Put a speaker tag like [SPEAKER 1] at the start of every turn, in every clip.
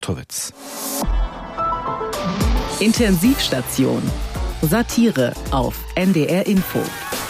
[SPEAKER 1] Towitz.
[SPEAKER 2] Intensivstation. Satire auf NDR Info.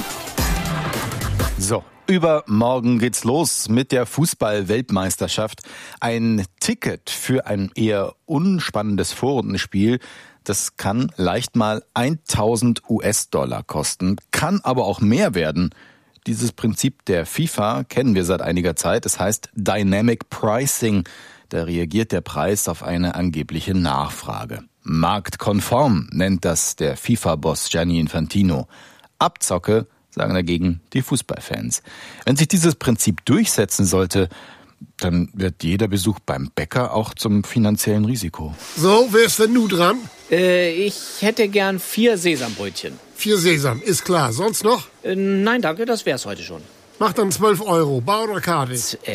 [SPEAKER 1] So, übermorgen geht's los mit der Fußball-Weltmeisterschaft. Ein Ticket für ein eher unspannendes Vorrundenspiel, das kann leicht mal 1.000 US-Dollar kosten, kann aber auch mehr werden. Dieses Prinzip der FIFA kennen wir seit einiger Zeit. Es heißt Dynamic Pricing. Da reagiert der Preis auf eine angebliche Nachfrage. Marktkonform nennt das der FIFA-Boss Gianni Infantino. Abzocke, sagen dagegen die Fußballfans. Wenn sich dieses Prinzip durchsetzen sollte, dann wird jeder Besuch beim Bäcker auch zum finanziellen Risiko.
[SPEAKER 3] So, wer ist denn nun dran?
[SPEAKER 4] Ich hätte gern 4 Sesambrötchen.
[SPEAKER 3] 4 Sesam, ist klar. Sonst noch?
[SPEAKER 4] Nein, danke, das wär's heute schon.
[SPEAKER 3] Mach dann 12 Euro, Bar oder Karte?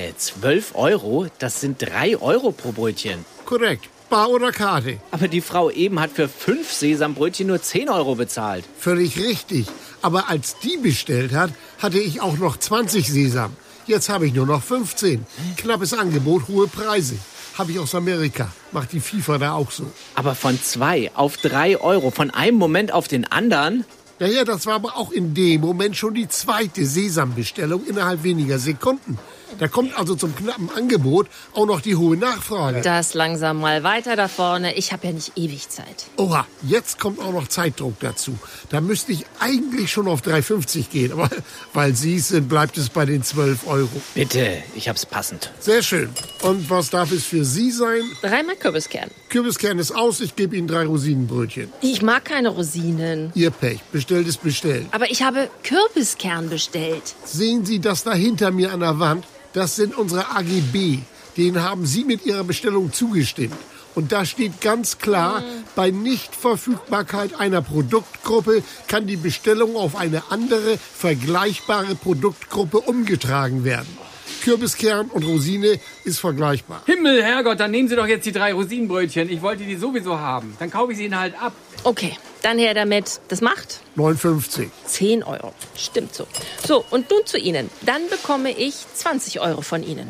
[SPEAKER 4] 12 Euro? Das sind 3 Euro pro Brötchen.
[SPEAKER 3] Korrekt, Bar oder Karte?
[SPEAKER 4] Aber die Frau eben hat für 5 Sesambrötchen nur 10 Euro bezahlt.
[SPEAKER 3] Völlig richtig. Aber als die bestellt hat, hatte ich auch noch 20 Sesam. Jetzt habe ich nur noch 15. Knappes Angebot, hohe Preise. Habe ich aus Amerika. Macht die FIFA da auch so.
[SPEAKER 4] Aber von 2 auf 3 Euro, von einem Moment auf den anderen?
[SPEAKER 3] Naja, das war aber auch in dem Moment schon die 2. Sesambestellung innerhalb weniger Sekunden. Da kommt also zum knappen Angebot auch noch die hohe Nachfrage.
[SPEAKER 5] Das langsam mal weiter da vorne. Ich habe ja nicht ewig Zeit.
[SPEAKER 3] Oha, jetzt kommt auch noch Zeitdruck dazu. Da müsste ich eigentlich schon auf 3,50 gehen. Aber weil Sie es sind, bleibt es bei den 12 Euro.
[SPEAKER 4] Bitte, ich hab's passend.
[SPEAKER 3] Sehr schön. Und was darf es für Sie sein?
[SPEAKER 5] 3 mal Kürbiskern.
[SPEAKER 3] Kürbiskern ist aus, ich gebe Ihnen 3 Rosinenbrötchen.
[SPEAKER 5] Ich mag keine Rosinen.
[SPEAKER 3] Ihr Pech, bestellt ist bestellt.
[SPEAKER 5] Aber ich habe Kürbiskern bestellt.
[SPEAKER 3] Sehen Sie das da hinter mir an der Wand? Das sind unsere AGB. Denen haben Sie mit Ihrer Bestellung zugestimmt. Und da steht ganz klar, bei Nichtverfügbarkeit einer Produktgruppe kann die Bestellung auf eine andere, vergleichbare Produktgruppe umgetragen werden. Kürbiskern und Rosine ist vergleichbar.
[SPEAKER 6] Himmel, Herrgott, dann nehmen Sie doch jetzt die 3 Rosinenbrötchen. Ich wollte die sowieso haben. Dann kaufe ich sie Ihnen halt ab.
[SPEAKER 5] Okay, dann her damit. Das macht
[SPEAKER 3] 9,50.
[SPEAKER 5] 10 Euro. Stimmt so. So, und nun zu Ihnen. Dann bekomme ich 20 Euro von Ihnen.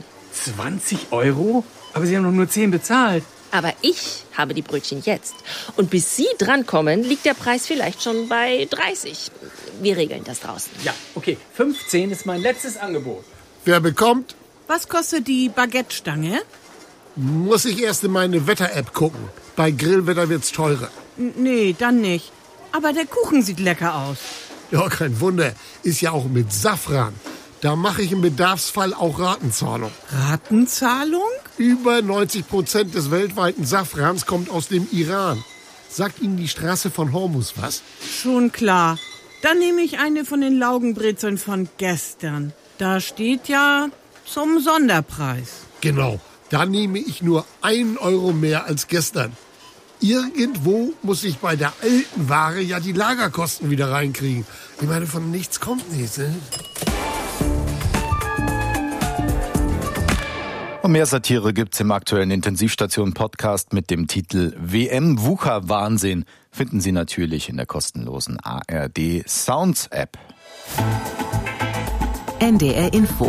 [SPEAKER 6] 20 Euro? Aber Sie haben doch nur 10 bezahlt.
[SPEAKER 5] Aber ich habe die Brötchen jetzt. Und bis Sie drankommen, liegt der Preis vielleicht schon bei 30. Wir regeln das draußen.
[SPEAKER 6] Ja, okay. 15 ist mein letztes Angebot.
[SPEAKER 3] Wer bekommt?
[SPEAKER 7] Was kostet die Baguette-Stange?
[SPEAKER 3] Muss ich erst in meine Wetter-App gucken. Bei Grillwetter wird's teurer.
[SPEAKER 7] Nee, dann nicht. Aber der Kuchen sieht lecker aus.
[SPEAKER 3] Ja, kein Wunder. Ist ja auch mit Safran. Da mache ich im Bedarfsfall auch Ratenzahlung.
[SPEAKER 7] Ratenzahlung?
[SPEAKER 3] Über 90% des weltweiten Safrans kommt aus dem Iran. Sagt Ihnen die Straße von Hormuz was?
[SPEAKER 7] Schon klar. Dann nehme ich eine von den Laugenbrezeln von gestern. Da steht ja zum Sonderpreis.
[SPEAKER 3] Genau. Da nehme ich nur 1 Euro mehr als gestern. Irgendwo muss ich bei der alten Ware ja die Lagerkosten wieder reinkriegen. Ich meine, von nichts kommt nichts, ne?
[SPEAKER 1] Und mehr Satire gibt's im aktuellen Intensivstation-Podcast mit dem Titel WM-Wucher-Wahnsinn. Finden Sie natürlich in der kostenlosen ARD Sounds App.
[SPEAKER 2] NDR Info.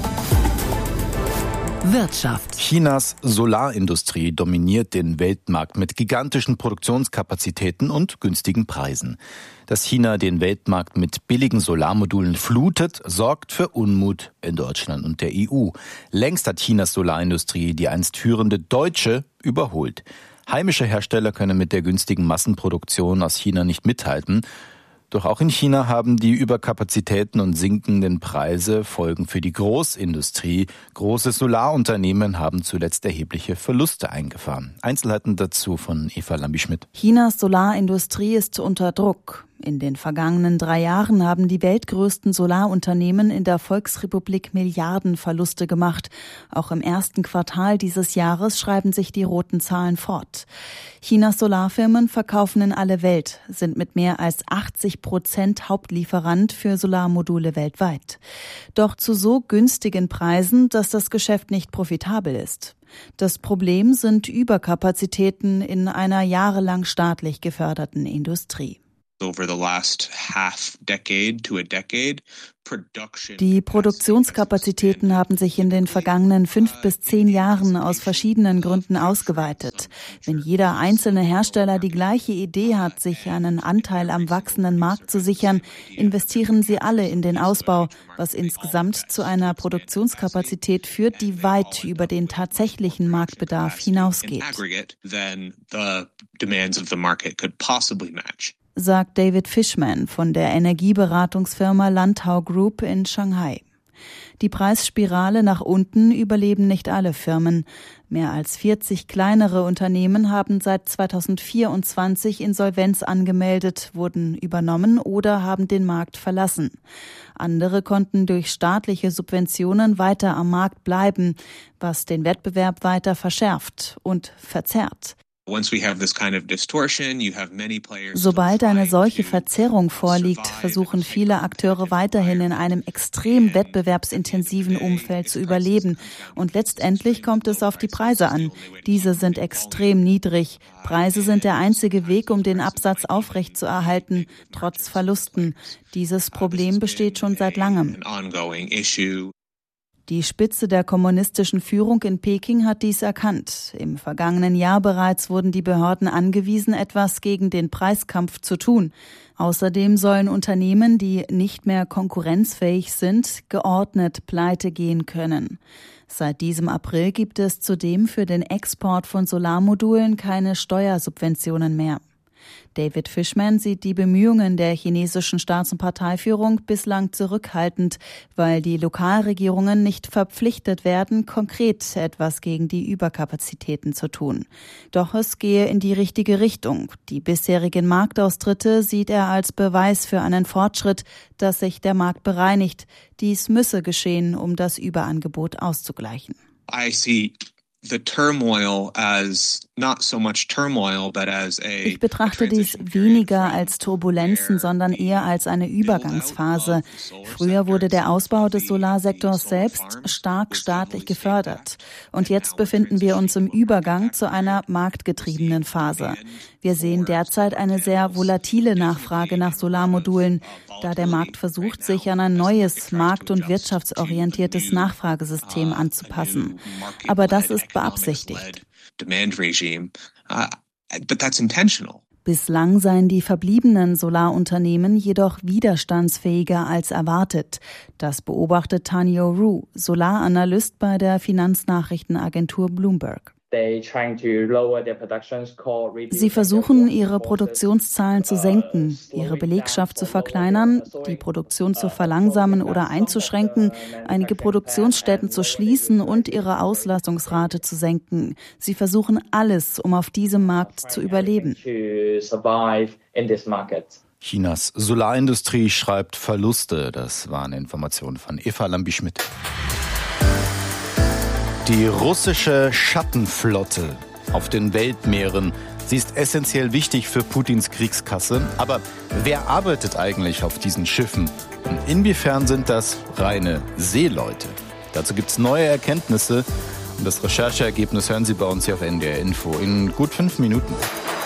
[SPEAKER 2] Wirtschaft.
[SPEAKER 1] Chinas Solarindustrie dominiert den Weltmarkt mit gigantischen Produktionskapazitäten und günstigen Preisen. Dass China den Weltmarkt mit billigen Solarmodulen flutet, sorgt für Unmut in Deutschland und der EU. Längst hat Chinas Solarindustrie die einst führende deutsche überholt. Heimische Hersteller können mit der günstigen Massenproduktion aus China nicht mithalten. Doch auch in China haben die Überkapazitäten und sinkenden Preise Folgen für die Großindustrie. Große Solarunternehmen haben zuletzt erhebliche Verluste eingefahren. Einzelheiten dazu von Eva Lambi-Schmidt.
[SPEAKER 8] Chinas Solarindustrie ist unter Druck. In den vergangenen 3 Jahren haben die weltgrößten Solarunternehmen in der Volksrepublik Milliardenverluste gemacht. Auch im ersten Quartal dieses Jahres schreiben sich die roten Zahlen fort. Chinas Solarfirmen verkaufen in alle Welt, sind mit mehr als 80% Hauptlieferant für Solarmodule weltweit. Doch zu so günstigen Preisen, dass das Geschäft nicht profitabel ist. Das Problem sind Überkapazitäten in einer jahrelang staatlich geförderten Industrie. Die Produktionskapazitäten haben sich in den vergangenen 5 bis 10 Jahren aus verschiedenen Gründen ausgeweitet. Wenn jeder einzelne Hersteller die gleiche Idee hat, sich einen Anteil am wachsenden Markt zu sichern, investieren sie alle in den Ausbau, was insgesamt zu einer Produktionskapazität führt, die weit über den tatsächlichen Marktbedarf hinausgeht, sagt David Fishman von der Energieberatungsfirma Lantau Group in Shanghai. Die Preisspirale nach unten überleben nicht alle Firmen. Mehr als 40 kleinere Unternehmen haben seit 2024 Insolvenz angemeldet, wurden übernommen oder haben den Markt verlassen. Andere konnten durch staatliche Subventionen weiter am Markt bleiben, was den Wettbewerb weiter verschärft und verzerrt. Sobald eine solche Verzerrung vorliegt, versuchen viele Akteure weiterhin in einem extrem wettbewerbsintensiven Umfeld zu überleben. Und letztendlich kommt es auf die Preise an. Diese sind extrem niedrig. Preise sind der einzige Weg, um den Absatz aufrechtzuerhalten, trotz Verlusten. Dieses Problem besteht schon seit langem. Die Spitze der kommunistischen Führung in Peking hat dies erkannt. Im vergangenen Jahr bereits wurden die Behörden angewiesen, etwas gegen den Preiskampf zu tun. Außerdem sollen Unternehmen, die nicht mehr konkurrenzfähig sind, geordnet pleite gehen können. Seit diesem April gibt es zudem für den Export von Solarmodulen keine Steuersubventionen mehr. David Fishman sieht die Bemühungen der chinesischen Staats- und Parteiführung bislang zurückhaltend, weil die Lokalregierungen nicht verpflichtet werden, konkret etwas gegen die Überkapazitäten zu tun. Doch es gehe in die richtige Richtung. Die bisherigen Marktaustritte sieht er als Beweis für einen Fortschritt, dass sich der Markt bereinigt. Dies müsse geschehen, um das Überangebot auszugleichen. Ich betrachte dies weniger als Turbulenzen, sondern eher als eine Übergangsphase. Früher wurde der Ausbau des Solarsektors selbst stark staatlich gefördert. Und jetzt befinden wir uns im Übergang zu einer marktgetriebenen Phase. Wir sehen derzeit eine sehr volatile Nachfrage nach Solarmodulen, da der Markt versucht, sich an ein neues, markt- und wirtschaftsorientiertes Nachfragesystem anzupassen. Aber das ist beabsichtigt. Bislang seien die verbliebenen Solarunternehmen jedoch widerstandsfähiger als erwartet. Das beobachtet Tanyo Ru, Solaranalyst bei der Finanznachrichtenagentur Bloomberg. Sie versuchen, ihre Produktionszahlen zu senken, ihre Belegschaft zu verkleinern, die Produktion zu verlangsamen oder einzuschränken, einige Produktionsstätten zu schließen und ihre Auslastungsrate zu senken. Sie versuchen alles, um auf diesem Markt zu überleben.
[SPEAKER 1] Chinas Solarindustrie schreibt Verluste. Das waren Informationen von Eva Lambi-Schmidt. Die russische Schattenflotte auf den Weltmeeren, sie ist essentiell wichtig für Putins Kriegskasse. Aber wer arbeitet eigentlich auf diesen Schiffen? Und inwiefern sind das reine Seeleute? Dazu gibt es neue Erkenntnisse. Und das Rechercheergebnis hören Sie bei uns hier auf NDR Info in gut 5 Minuten.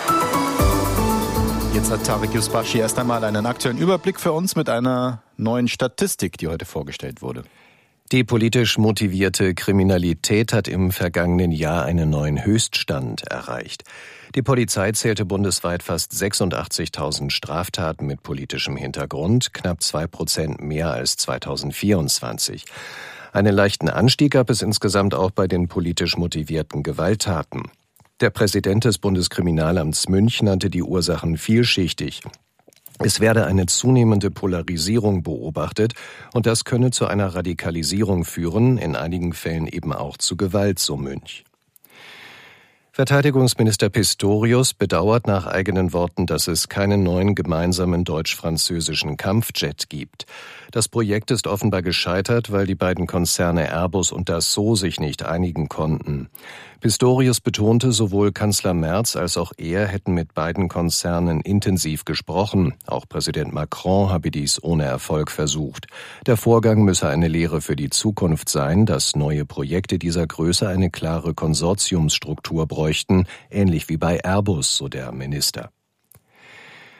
[SPEAKER 1] Jetzt hat Tarek Yusbashi erst einmal einen aktuellen Überblick für uns mit einer neuen Statistik, die heute vorgestellt wurde.
[SPEAKER 9] Die politisch motivierte Kriminalität hat im vergangenen Jahr einen neuen Höchststand erreicht. Die Polizei zählte bundesweit fast 86.000 Straftaten mit politischem Hintergrund, knapp 2% mehr als 2024. Einen leichten Anstieg gab es insgesamt auch bei den politisch motivierten Gewalttaten. Der Präsident des Bundeskriminalamts München nannte die Ursachen vielschichtig. Es werde eine zunehmende Polarisierung beobachtet und das könne zu einer Radikalisierung führen, in einigen Fällen eben auch zu Gewalt, so Münch. Verteidigungsminister Pistorius bedauert nach eigenen Worten, dass es keinen neuen gemeinsamen deutsch-französischen Kampfjet gibt. Das Projekt ist offenbar gescheitert, weil die beiden Konzerne Airbus und Dassault sich nicht einigen konnten. Pistorius betonte, sowohl Kanzler Merz als auch er hätten mit beiden Konzernen intensiv gesprochen. Auch Präsident Macron habe dies ohne Erfolg versucht. Der Vorgang müsse eine Lehre für die Zukunft sein, dass neue Projekte dieser Größe eine klare Konsortiumsstruktur bräuchten, ähnlich wie bei Airbus, so der Minister.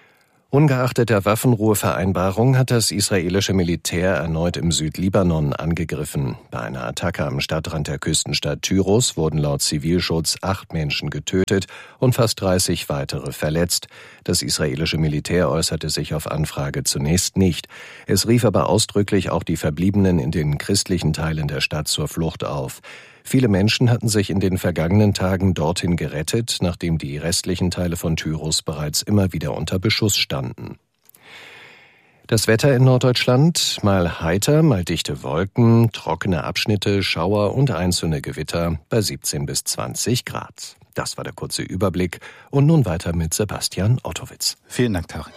[SPEAKER 9] Ungeachtet der Waffenruhevereinbarung hat das israelische Militär erneut im Südlibanon angegriffen. Bei einer Attacke am Stadtrand der Küstenstadt Tyros wurden laut Zivilschutz 8 Menschen getötet und fast 30 weitere verletzt. Das israelische Militär äußerte sich auf Anfrage zunächst nicht. Es rief aber ausdrücklich auch die Verbliebenen in den christlichen Teilen der Stadt zur Flucht auf. Viele Menschen hatten sich in den vergangenen Tagen dorthin gerettet, nachdem die restlichen Teile von Tyros bereits immer wieder unter Beschuss standen. Das Wetter in Norddeutschland: mal heiter, mal dichte Wolken, trockene Abschnitte, Schauer und einzelne Gewitter bei 17 bis 20 Grad. Das war der kurze Überblick. Und nun weiter mit Sebastian Ottowitz.
[SPEAKER 1] Vielen Dank, Tarek.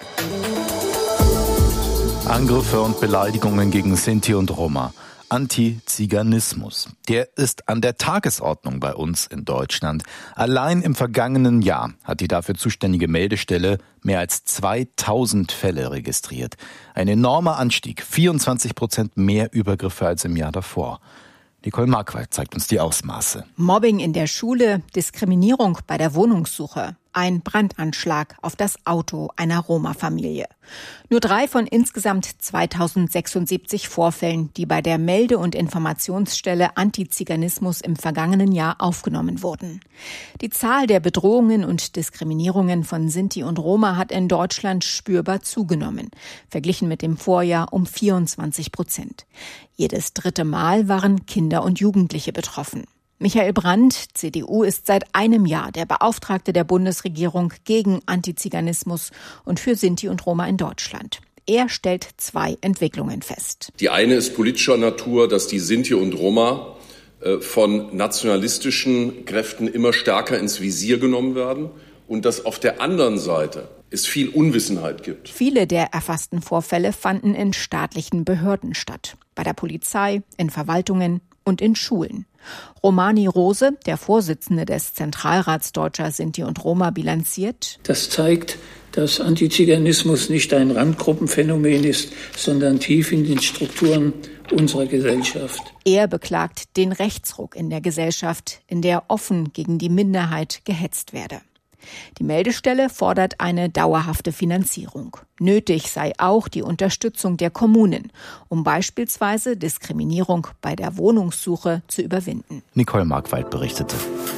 [SPEAKER 1] Angriffe und Beleidigungen gegen Sinti und Roma. Antiziganismus. Der ist an der Tagesordnung bei uns in Deutschland. Allein im vergangenen Jahr hat die dafür zuständige Meldestelle mehr als 2000 Fälle registriert. Ein enormer Anstieg, 24% mehr Übergriffe als im Jahr davor. Nicole Markwald zeigt uns die Ausmaße.
[SPEAKER 10] Mobbing in der Schule, Diskriminierung bei der Wohnungssuche, ein Brandanschlag auf das Auto einer Roma-Familie. Nur 3 von insgesamt 2076 Vorfällen, die bei der Melde- und Informationsstelle Antiziganismus im vergangenen Jahr aufgenommen wurden. Die Zahl der Bedrohungen und Diskriminierungen von Sinti und Roma hat in Deutschland spürbar zugenommen, verglichen mit dem Vorjahr um 24%. Jedes 3. Mal waren Kinder und Jugendliche betroffen. Michael Brandt, CDU, ist seit einem Jahr der Beauftragte der Bundesregierung gegen Antiziganismus und für Sinti und Roma in Deutschland. Er stellt 2 Entwicklungen fest.
[SPEAKER 11] Die eine ist politischer Natur, dass die Sinti und Roma von nationalistischen Kräften immer stärker ins Visier genommen werden und dass auf der anderen Seite es viel Unwissenheit gibt.
[SPEAKER 10] Viele der erfassten Vorfälle fanden in staatlichen Behörden statt. Bei der Polizei, in Verwaltungen und in Schulen. Romani Rose, der Vorsitzende des Zentralrats Deutscher Sinti und Roma, bilanziert:
[SPEAKER 12] Das zeigt, dass Antiziganismus nicht ein Randgruppenphänomen ist, sondern tief in den Strukturen unserer Gesellschaft.
[SPEAKER 10] Er beklagt den Rechtsruck in der Gesellschaft, in der offen gegen die Minderheit gehetzt werde. Die Meldestelle fordert eine dauerhafte Finanzierung. Nötig sei auch die Unterstützung der Kommunen, um beispielsweise Diskriminierung bei der Wohnungssuche zu überwinden.
[SPEAKER 1] Nicole Markwald berichtete.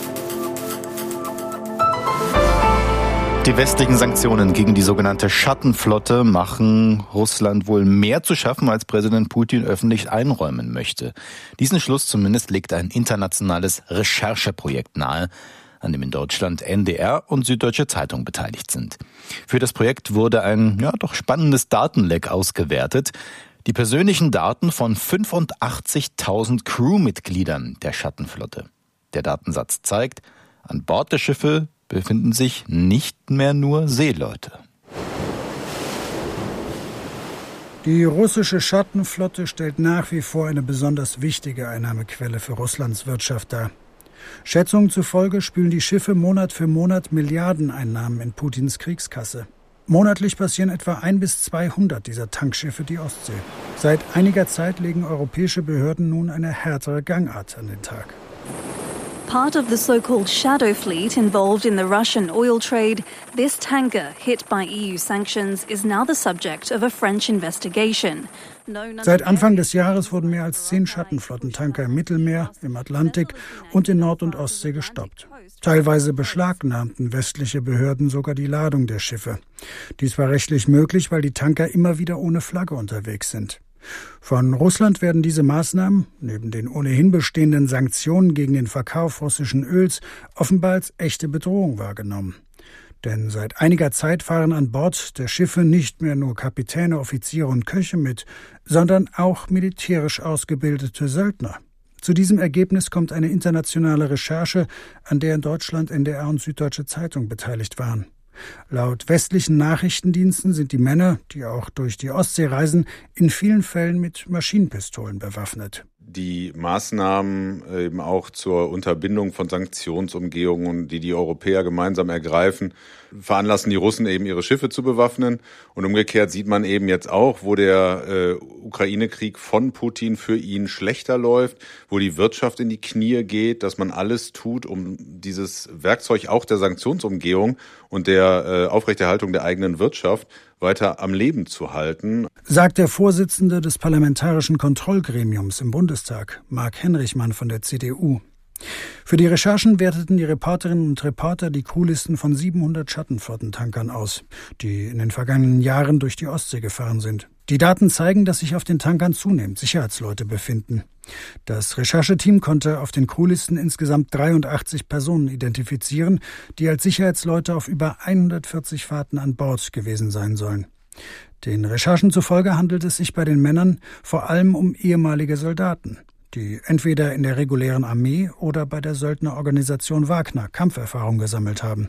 [SPEAKER 1] Die westlichen Sanktionen gegen die sogenannte Schattenflotte machen Russland wohl mehr zu schaffen, als Präsident Putin öffentlich einräumen möchte. Diesen Schluss zumindest legt ein internationales Rechercheprojekt nahe, an dem in Deutschland NDR und Süddeutsche Zeitung beteiligt sind. Für das Projekt wurde ein doch spannendes Datenleck ausgewertet. Die persönlichen Daten von 85.000 Crewmitgliedern der Schattenflotte. Der Datensatz zeigt, an Bord der Schiffe befinden sich nicht mehr nur Seeleute.
[SPEAKER 13] Die russische Schattenflotte stellt nach wie vor eine besonders wichtige Einnahmequelle für Russlands Wirtschaft dar. Schätzungen zufolge spülen die Schiffe Monat für Monat Milliardeneinnahmen in Putins Kriegskasse. Monatlich passieren etwa 1 bis 200 dieser Tankschiffe die Ostsee. Seit einiger Zeit legen europäische Behörden nun eine härtere Gangart an den Tag.
[SPEAKER 14] Part of the so-called shadow fleet involved in the Russian oil trade, this tanker hit by EU sanctions is now the subject of a French investigation.
[SPEAKER 13] Seit Anfang des Jahres wurden mehr als 10 Schattenflottentanker im Mittelmeer, im Atlantik und in Nord- und Ostsee gestoppt. Teilweise beschlagnahmten westliche Behörden sogar die Ladung der Schiffe. Dies war rechtlich möglich, weil die Tanker immer wieder ohne Flagge unterwegs sind. Von Russland werden diese Maßnahmen, neben den ohnehin bestehenden Sanktionen gegen den Verkauf russischen Öls, offenbar als echte Bedrohung wahrgenommen. Denn seit einiger Zeit fahren an Bord der Schiffe nicht mehr nur Kapitäne, Offiziere und Köche mit, sondern auch militärisch ausgebildete Söldner. Zu diesem Ergebnis kommt eine internationale Recherche, an der in Deutschland NDR und Süddeutsche Zeitung beteiligt waren. Laut westlichen Nachrichtendiensten sind die Männer, die auch durch die Ostsee reisen, in vielen Fällen mit Maschinenpistolen bewaffnet.
[SPEAKER 15] Die Maßnahmen eben auch zur Unterbindung von Sanktionsumgehungen, die die Europäer gemeinsam ergreifen, veranlassen die Russen eben ihre Schiffe zu bewaffnen. Und umgekehrt sieht man eben jetzt auch, wo der Ukraine-Krieg von Putin für ihn schlechter läuft, wo die Wirtschaft in die Knie geht, dass man alles tut, um dieses Werkzeug auch der Sanktionsumgehung und der Aufrechterhaltung der eigenen Wirtschaft weiter am Leben zu halten.
[SPEAKER 13] Sagt der Vorsitzende des Parlamentarischen Kontrollgremiums im Bundestag, Marc Henrichmann von der CDU. Für die Recherchen werteten die Reporterinnen und Reporter die Crewlisten von 700 Schattenflottentankern aus, die in den vergangenen Jahren durch die Ostsee gefahren sind. Die Daten zeigen, dass sich auf den Tankern zunehmend Sicherheitsleute befinden. Das Rechercheteam konnte auf den Crewlisten insgesamt 83 Personen identifizieren, die als Sicherheitsleute auf über 140 Fahrten an Bord gewesen sein sollen. Den Recherchen zufolge handelt es sich bei den Männern vor allem um ehemalige Soldaten, die entweder in der regulären Armee oder bei der Söldnerorganisation Wagner Kampferfahrung gesammelt haben.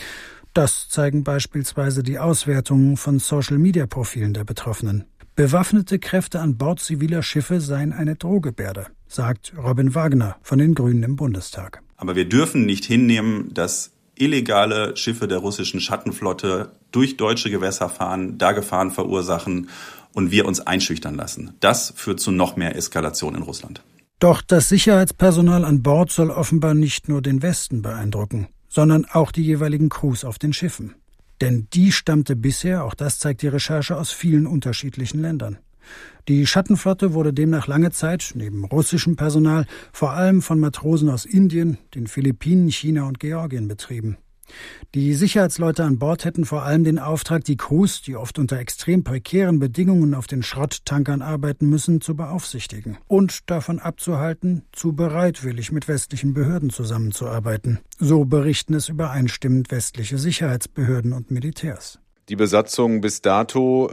[SPEAKER 13] Das zeigen beispielsweise die Auswertungen von Social-Media-Profilen der Betroffenen. Bewaffnete Kräfte an Bord ziviler Schiffe seien eine Drohgebärde, sagt Robin Wagner von den Grünen im Bundestag.
[SPEAKER 16] Aber wir dürfen nicht hinnehmen, dass illegale Schiffe der russischen Schattenflotte durch deutsche Gewässer fahren, da Gefahren verursachen und wir uns einschüchtern lassen. Das führt zu noch mehr Eskalation in Russland.
[SPEAKER 13] Doch das Sicherheitspersonal an Bord soll offenbar nicht nur den Westen beeindrucken, sondern auch die jeweiligen Crews auf den Schiffen. Denn die stammte bisher, auch das zeigt die Recherche, aus vielen unterschiedlichen Ländern. Die Schattenflotte wurde demnach lange Zeit, neben russischem Personal, vor allem von Matrosen aus Indien, den Philippinen, China und Georgien betrieben. Die Sicherheitsleute an Bord hätten vor allem den Auftrag, die Crews, die oft unter extrem prekären Bedingungen auf den Schrotttankern arbeiten müssen, zu beaufsichtigen und davon abzuhalten, zu bereitwillig mit westlichen Behörden zusammenzuarbeiten. So berichten es übereinstimmend westliche Sicherheitsbehörden und Militärs.
[SPEAKER 15] Die Besatzungen bis dato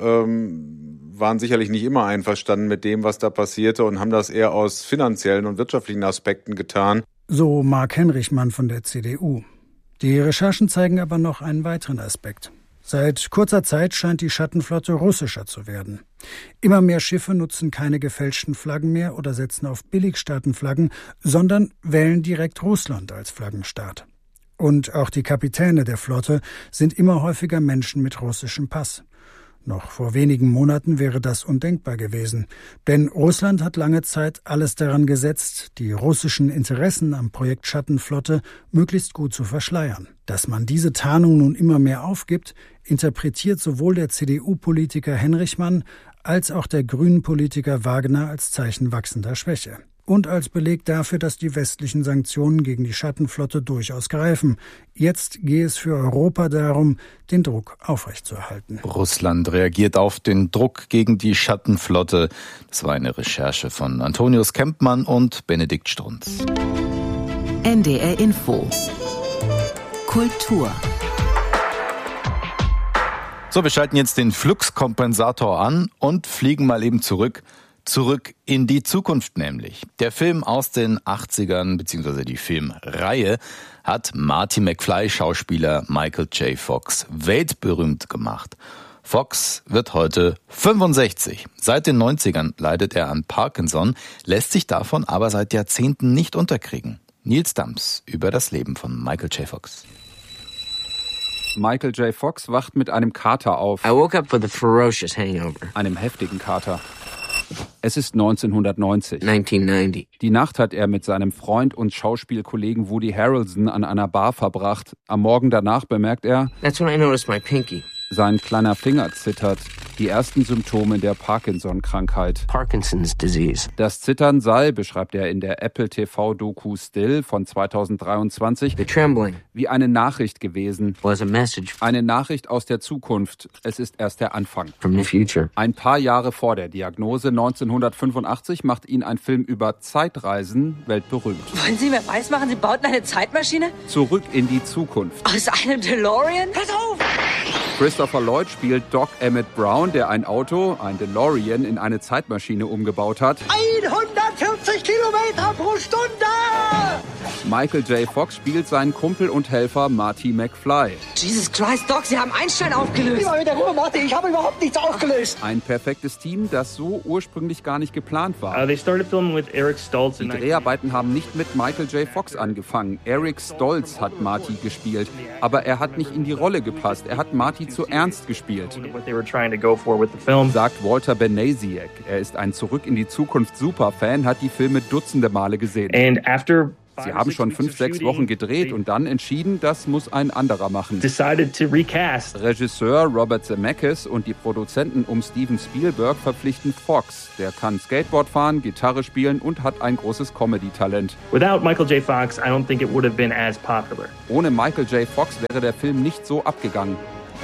[SPEAKER 15] waren sicherlich nicht immer einverstanden mit dem, was da passierte und haben das eher aus finanziellen und wirtschaftlichen Aspekten getan.
[SPEAKER 13] So Marc Henrichmann von der CDU. Die Recherchen zeigen aber noch einen weiteren Aspekt. Seit kurzer Zeit scheint die Schattenflotte russischer zu werden. Immer mehr Schiffe nutzen keine gefälschten Flaggen mehr oder setzen auf Billigstaatenflaggen, sondern wählen direkt Russland als Flaggenstaat. Und auch die Kapitäne der Flotte sind immer häufiger Menschen mit russischem Pass. Noch vor wenigen Monaten wäre das undenkbar gewesen. Denn Russland hat lange Zeit alles daran gesetzt, die russischen Interessen am Projekt Schattenflotte möglichst gut zu verschleiern. Dass man diese Tarnung nun immer mehr aufgibt, interpretiert sowohl der CDU-Politiker Henrichmann als auch der Grünen-Politiker Wagner als Zeichen wachsender Schwäche. Und als Beleg dafür, dass die westlichen Sanktionen gegen die Schattenflotte durchaus greifen. Jetzt gehe es für Europa darum, den Druck aufrechtzuerhalten.
[SPEAKER 1] Russland reagiert auf den Druck gegen die Schattenflotte. Das war eine Recherche von Antonius Kempmann und Benedikt Strunz.
[SPEAKER 2] NDR Info. Kultur.
[SPEAKER 1] So, wir schalten jetzt den Fluxkompensator an und fliegen mal eben zurück in die Zukunft nämlich. Der Film aus den 80ern, beziehungsweise die Filmreihe, hat Marty McFly Schauspieler Michael J. Fox weltberühmt gemacht. Fox wird heute 65. Seit den 90ern leidet er an Parkinson, lässt sich davon aber seit Jahrzehnten nicht unterkriegen. Nils Dams über das Leben von Michael J. Fox.
[SPEAKER 17] Michael J. Fox wacht mit einem Kater auf.
[SPEAKER 18] I woke up with a ferocious hangover.
[SPEAKER 17] Einem heftigen Kater. Es ist 1990.
[SPEAKER 18] 1990.
[SPEAKER 17] Die Nacht hat er mit seinem Freund und Schauspielkollegen Woody Harrelson an einer Bar verbracht. Am Morgen danach bemerkt er,
[SPEAKER 18] That's when I noticed my pinky.
[SPEAKER 17] Sein kleiner Finger zittert. Die ersten Symptome der Parkinson-Krankheit.
[SPEAKER 18] Parkinson's disease.
[SPEAKER 17] Das Zittern sei, beschreibt er in der Apple TV-Doku Still von 2023,
[SPEAKER 18] The trembling
[SPEAKER 17] wie eine Nachricht gewesen.
[SPEAKER 18] Was a message.
[SPEAKER 17] Eine Nachricht aus der Zukunft. Es ist erst der Anfang.
[SPEAKER 18] From the future.
[SPEAKER 17] Ein paar Jahre vor der Diagnose, 1985, macht ihn ein Film über Zeitreisen weltberühmt.
[SPEAKER 19] Wollen Sie mir weismachen, Sie bauten eine Zeitmaschine?
[SPEAKER 17] Zurück in die Zukunft.
[SPEAKER 19] Aus einem DeLorean? Pass auf!
[SPEAKER 17] Christopher Lloyd spielt Doc Emmett Brown, der ein Auto, ein DeLorean, in eine Zeitmaschine umgebaut hat.
[SPEAKER 19] 140 Kilometer pro Stunde!
[SPEAKER 17] Michael J. Fox spielt seinen Kumpel und Helfer Marty McFly.
[SPEAKER 19] Jesus Christ, Doc, Sie haben Einstein aufgelöst. Immer mit der Ruhe, Marty, ich habe überhaupt nichts aufgelöst.
[SPEAKER 17] Ein perfektes Team, das so ursprünglich gar nicht geplant war. Die Dreharbeiten haben nicht mit Michael J. Fox angefangen. Eric Stoltz hat Marty gespielt. Aber er hat nicht in die Rolle gepasst. Er hat Marty zu ernst gespielt, sagt Walter Benasiak. Er ist ein Zurück in die Zukunft Superfan, hat die Filme dutzende Male gesehen. Sie haben schon 5-6 Wochen gedreht und dann entschieden, das muss ein anderer machen. Regisseur Robert Zemeckis und die Produzenten um Steven Spielberg verpflichten Fox. Der kann Skateboard fahren, Gitarre spielen und hat ein großes Comedy-Talent.
[SPEAKER 20] Without Michael J. Fox, I don't think it would have been as popular.
[SPEAKER 17] Ohne Michael J. Fox wäre der Film nicht so abgegangen.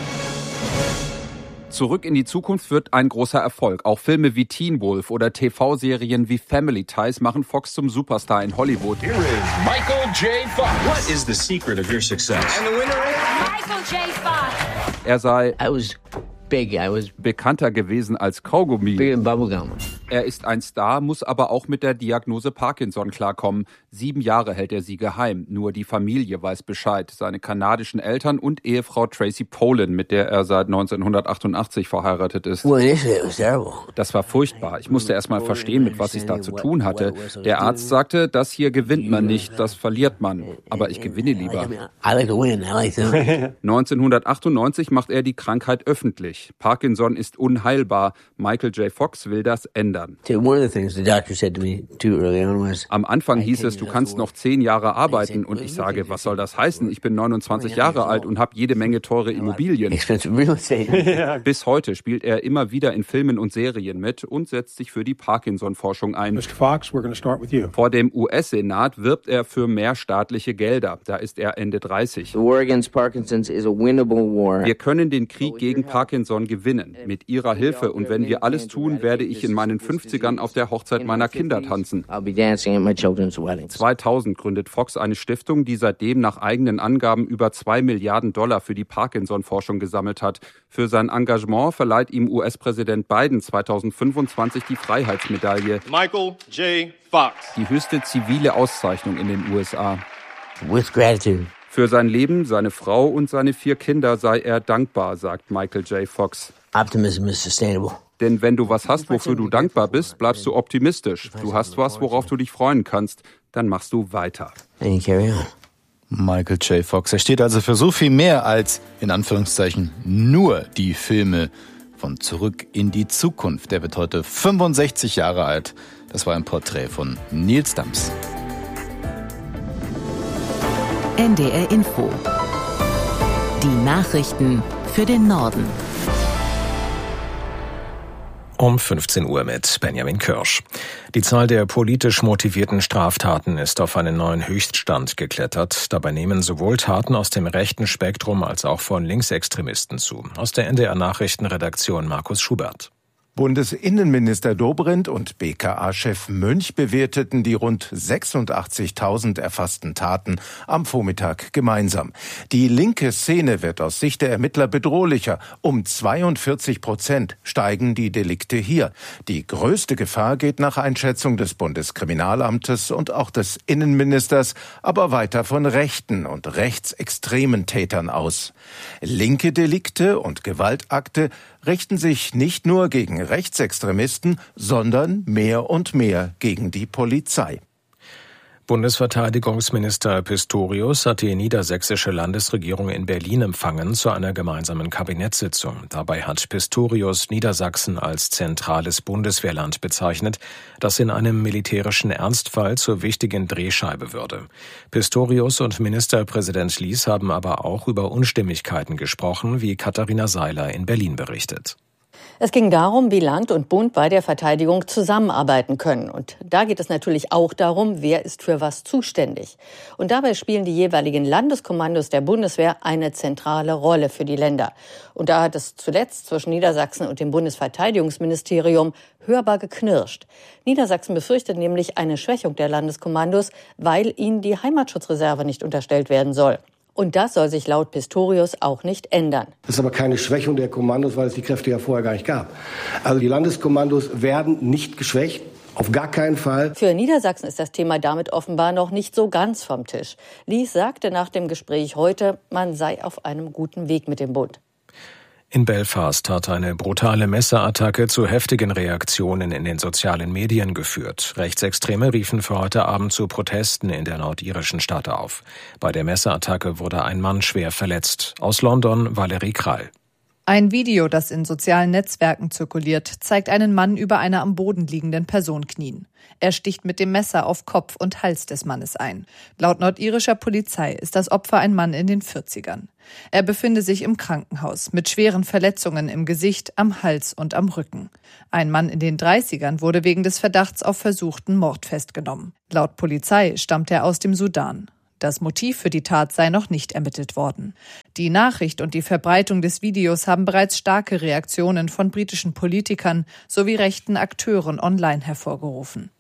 [SPEAKER 17] Zurück in die Zukunft wird ein großer Erfolg. Auch Filme wie Teen Wolf oder TV-Serien wie Family Ties machen Fox zum Superstar in Hollywood.
[SPEAKER 21] Here is Michael J. Fox. What is the secret of your success? And the winner is Michael J. Fox.
[SPEAKER 17] Er sei bekannter gewesen als Kaugummi. Er ist ein Star, muss aber auch mit der Diagnose Parkinson klarkommen. 7 Jahre hält er sie geheim. Nur die Familie weiß Bescheid. Seine kanadischen Eltern und Ehefrau Tracy Pollan, mit der er seit 1988 verheiratet ist. Das war furchtbar. Ich musste erst mal verstehen, mit was ich da zu tun hatte. Der Arzt sagte, das hier gewinnt man nicht, das verliert man. Aber ich gewinne lieber. 1998 macht er die Krankheit öffentlich. Parkinson ist unheilbar. Michael J. Fox will das ändern. Am Anfang hieß es, du kannst noch 10 Jahre arbeiten. Und ich sage, was soll das heißen? Ich bin 29 Jahre alt und habe jede Menge teure Immobilien. Bis heute spielt er immer wieder in Filmen und Serien mit und setzt sich für die Parkinson-Forschung ein.
[SPEAKER 22] Mr. Fox, we're going to start with you.
[SPEAKER 17] Vor dem US-Senat wirbt er für mehr staatliche Gelder. Da ist er Ende 30. Wir können den Krieg gegen Parkinson gewinnen. Mit Ihrer Hilfe. Und wenn wir alles tun, werde ich in meinen 50ern auf der Hochzeit meiner Kinder tanzen. 2000 gründet Fox eine Stiftung, die seitdem nach eigenen Angaben über $2 Milliarden für die Parkinson-Forschung gesammelt hat. Für sein Engagement verleiht ihm US-Präsident Biden 2025 die Freiheitsmedaille.
[SPEAKER 21] Michael J. Fox.
[SPEAKER 17] Die höchste zivile Auszeichnung in den USA.
[SPEAKER 18] With gratitude.
[SPEAKER 17] Für sein Leben, seine Frau und seine 4 Kinder sei er dankbar, sagt Michael J. Fox.
[SPEAKER 18] Optimism is sustainable.
[SPEAKER 17] Denn wenn du was hast, wofür du dankbar bist, bleibst du optimistisch. Du hast was, worauf du dich freuen kannst. Dann machst du weiter.
[SPEAKER 18] And carry on.
[SPEAKER 1] Michael J. Fox. Er steht also für so viel mehr als, in Anführungszeichen, nur die Filme von Zurück in die Zukunft. Der wird heute 65 Jahre alt. Das war ein Porträt von Nils Dams.
[SPEAKER 2] NDR Info. Die Nachrichten für den Norden.
[SPEAKER 9] Um 15 Uhr mit Benjamin Kirsch. Die Zahl der politisch motivierten Straftaten ist auf einen neuen Höchststand geklettert. Dabei nehmen sowohl Taten aus dem rechten Spektrum als auch von Linksextremisten zu. Aus der NDR Nachrichtenredaktion Markus Schubert.
[SPEAKER 23] Bundesinnenminister Dobrindt und BKA-Chef Münch bewerteten die rund 86.000 erfassten Taten am Vormittag gemeinsam. Die linke Szene wird aus Sicht der Ermittler bedrohlicher. Um 42% steigen die Delikte hier. Die größte Gefahr geht nach Einschätzung des Bundeskriminalamtes und auch des Innenministers aber weiter von rechten und rechtsextremen Tätern aus. Linke Delikte und Gewaltakte richten sich nicht nur gegen Rechtsextremisten, sondern mehr und mehr gegen die Polizei.
[SPEAKER 9] Bundesverteidigungsminister Pistorius hat die niedersächsische Landesregierung in Berlin empfangen zu einer gemeinsamen Kabinettssitzung. Dabei hat Pistorius Niedersachsen als zentrales Bundeswehrland bezeichnet, das in einem militärischen Ernstfall zur wichtigen Drehscheibe würde. Pistorius und Ministerpräsident Lies haben aber auch über Unstimmigkeiten gesprochen, wie Katharina Seiler in Berlin berichtet.
[SPEAKER 24] Es ging darum, wie Land und Bund bei der Verteidigung zusammenarbeiten können. Und da geht es natürlich auch darum, wer ist für was zuständig. Und dabei spielen die jeweiligen Landeskommandos der Bundeswehr eine zentrale Rolle für die Länder. Und da hat es zuletzt zwischen Niedersachsen und dem Bundesverteidigungsministerium hörbar geknirscht. Niedersachsen befürchtet nämlich eine Schwächung der Landeskommandos, weil ihnen die Heimatschutzreserve nicht unterstellt werden soll. Und das soll sich laut Pistorius auch nicht ändern.
[SPEAKER 25] Das ist aber keine Schwächung der Kommandos, weil es die Kräfte ja vorher gar nicht gab. Also die Landeskommandos werden nicht geschwächt, auf gar keinen Fall.
[SPEAKER 24] Für Niedersachsen ist das Thema damit offenbar noch nicht so ganz vom Tisch. Lies sagte nach dem Gespräch heute, man sei auf einem guten Weg mit dem Bund.
[SPEAKER 9] In Belfast hat eine brutale Messerattacke zu heftigen Reaktionen in den sozialen Medien geführt. Rechtsextreme riefen für heute Abend zu Protesten in der nordirischen Stadt auf. Bei der Messerattacke wurde ein Mann schwer verletzt. Aus London Valerie Krall.
[SPEAKER 4] Ein Video, das in sozialen Netzwerken zirkuliert, zeigt einen Mann über einer am Boden liegenden Person knien. Er sticht mit dem Messer auf Kopf und Hals des Mannes ein. Laut nordirischer Polizei ist das Opfer ein Mann in den 40ern. Er befinde sich im Krankenhaus mit schweren Verletzungen im Gesicht, am Hals und am Rücken. Ein Mann in den 30ern wurde wegen des Verdachts auf versuchten Mord festgenommen. Laut Polizei stammt er aus dem Sudan. Das Motiv für die Tat sei noch nicht ermittelt worden. Die Nachricht und die Verbreitung des Videos haben bereits starke Reaktionen von britischen Politikern sowie rechten Akteuren online hervorgerufen.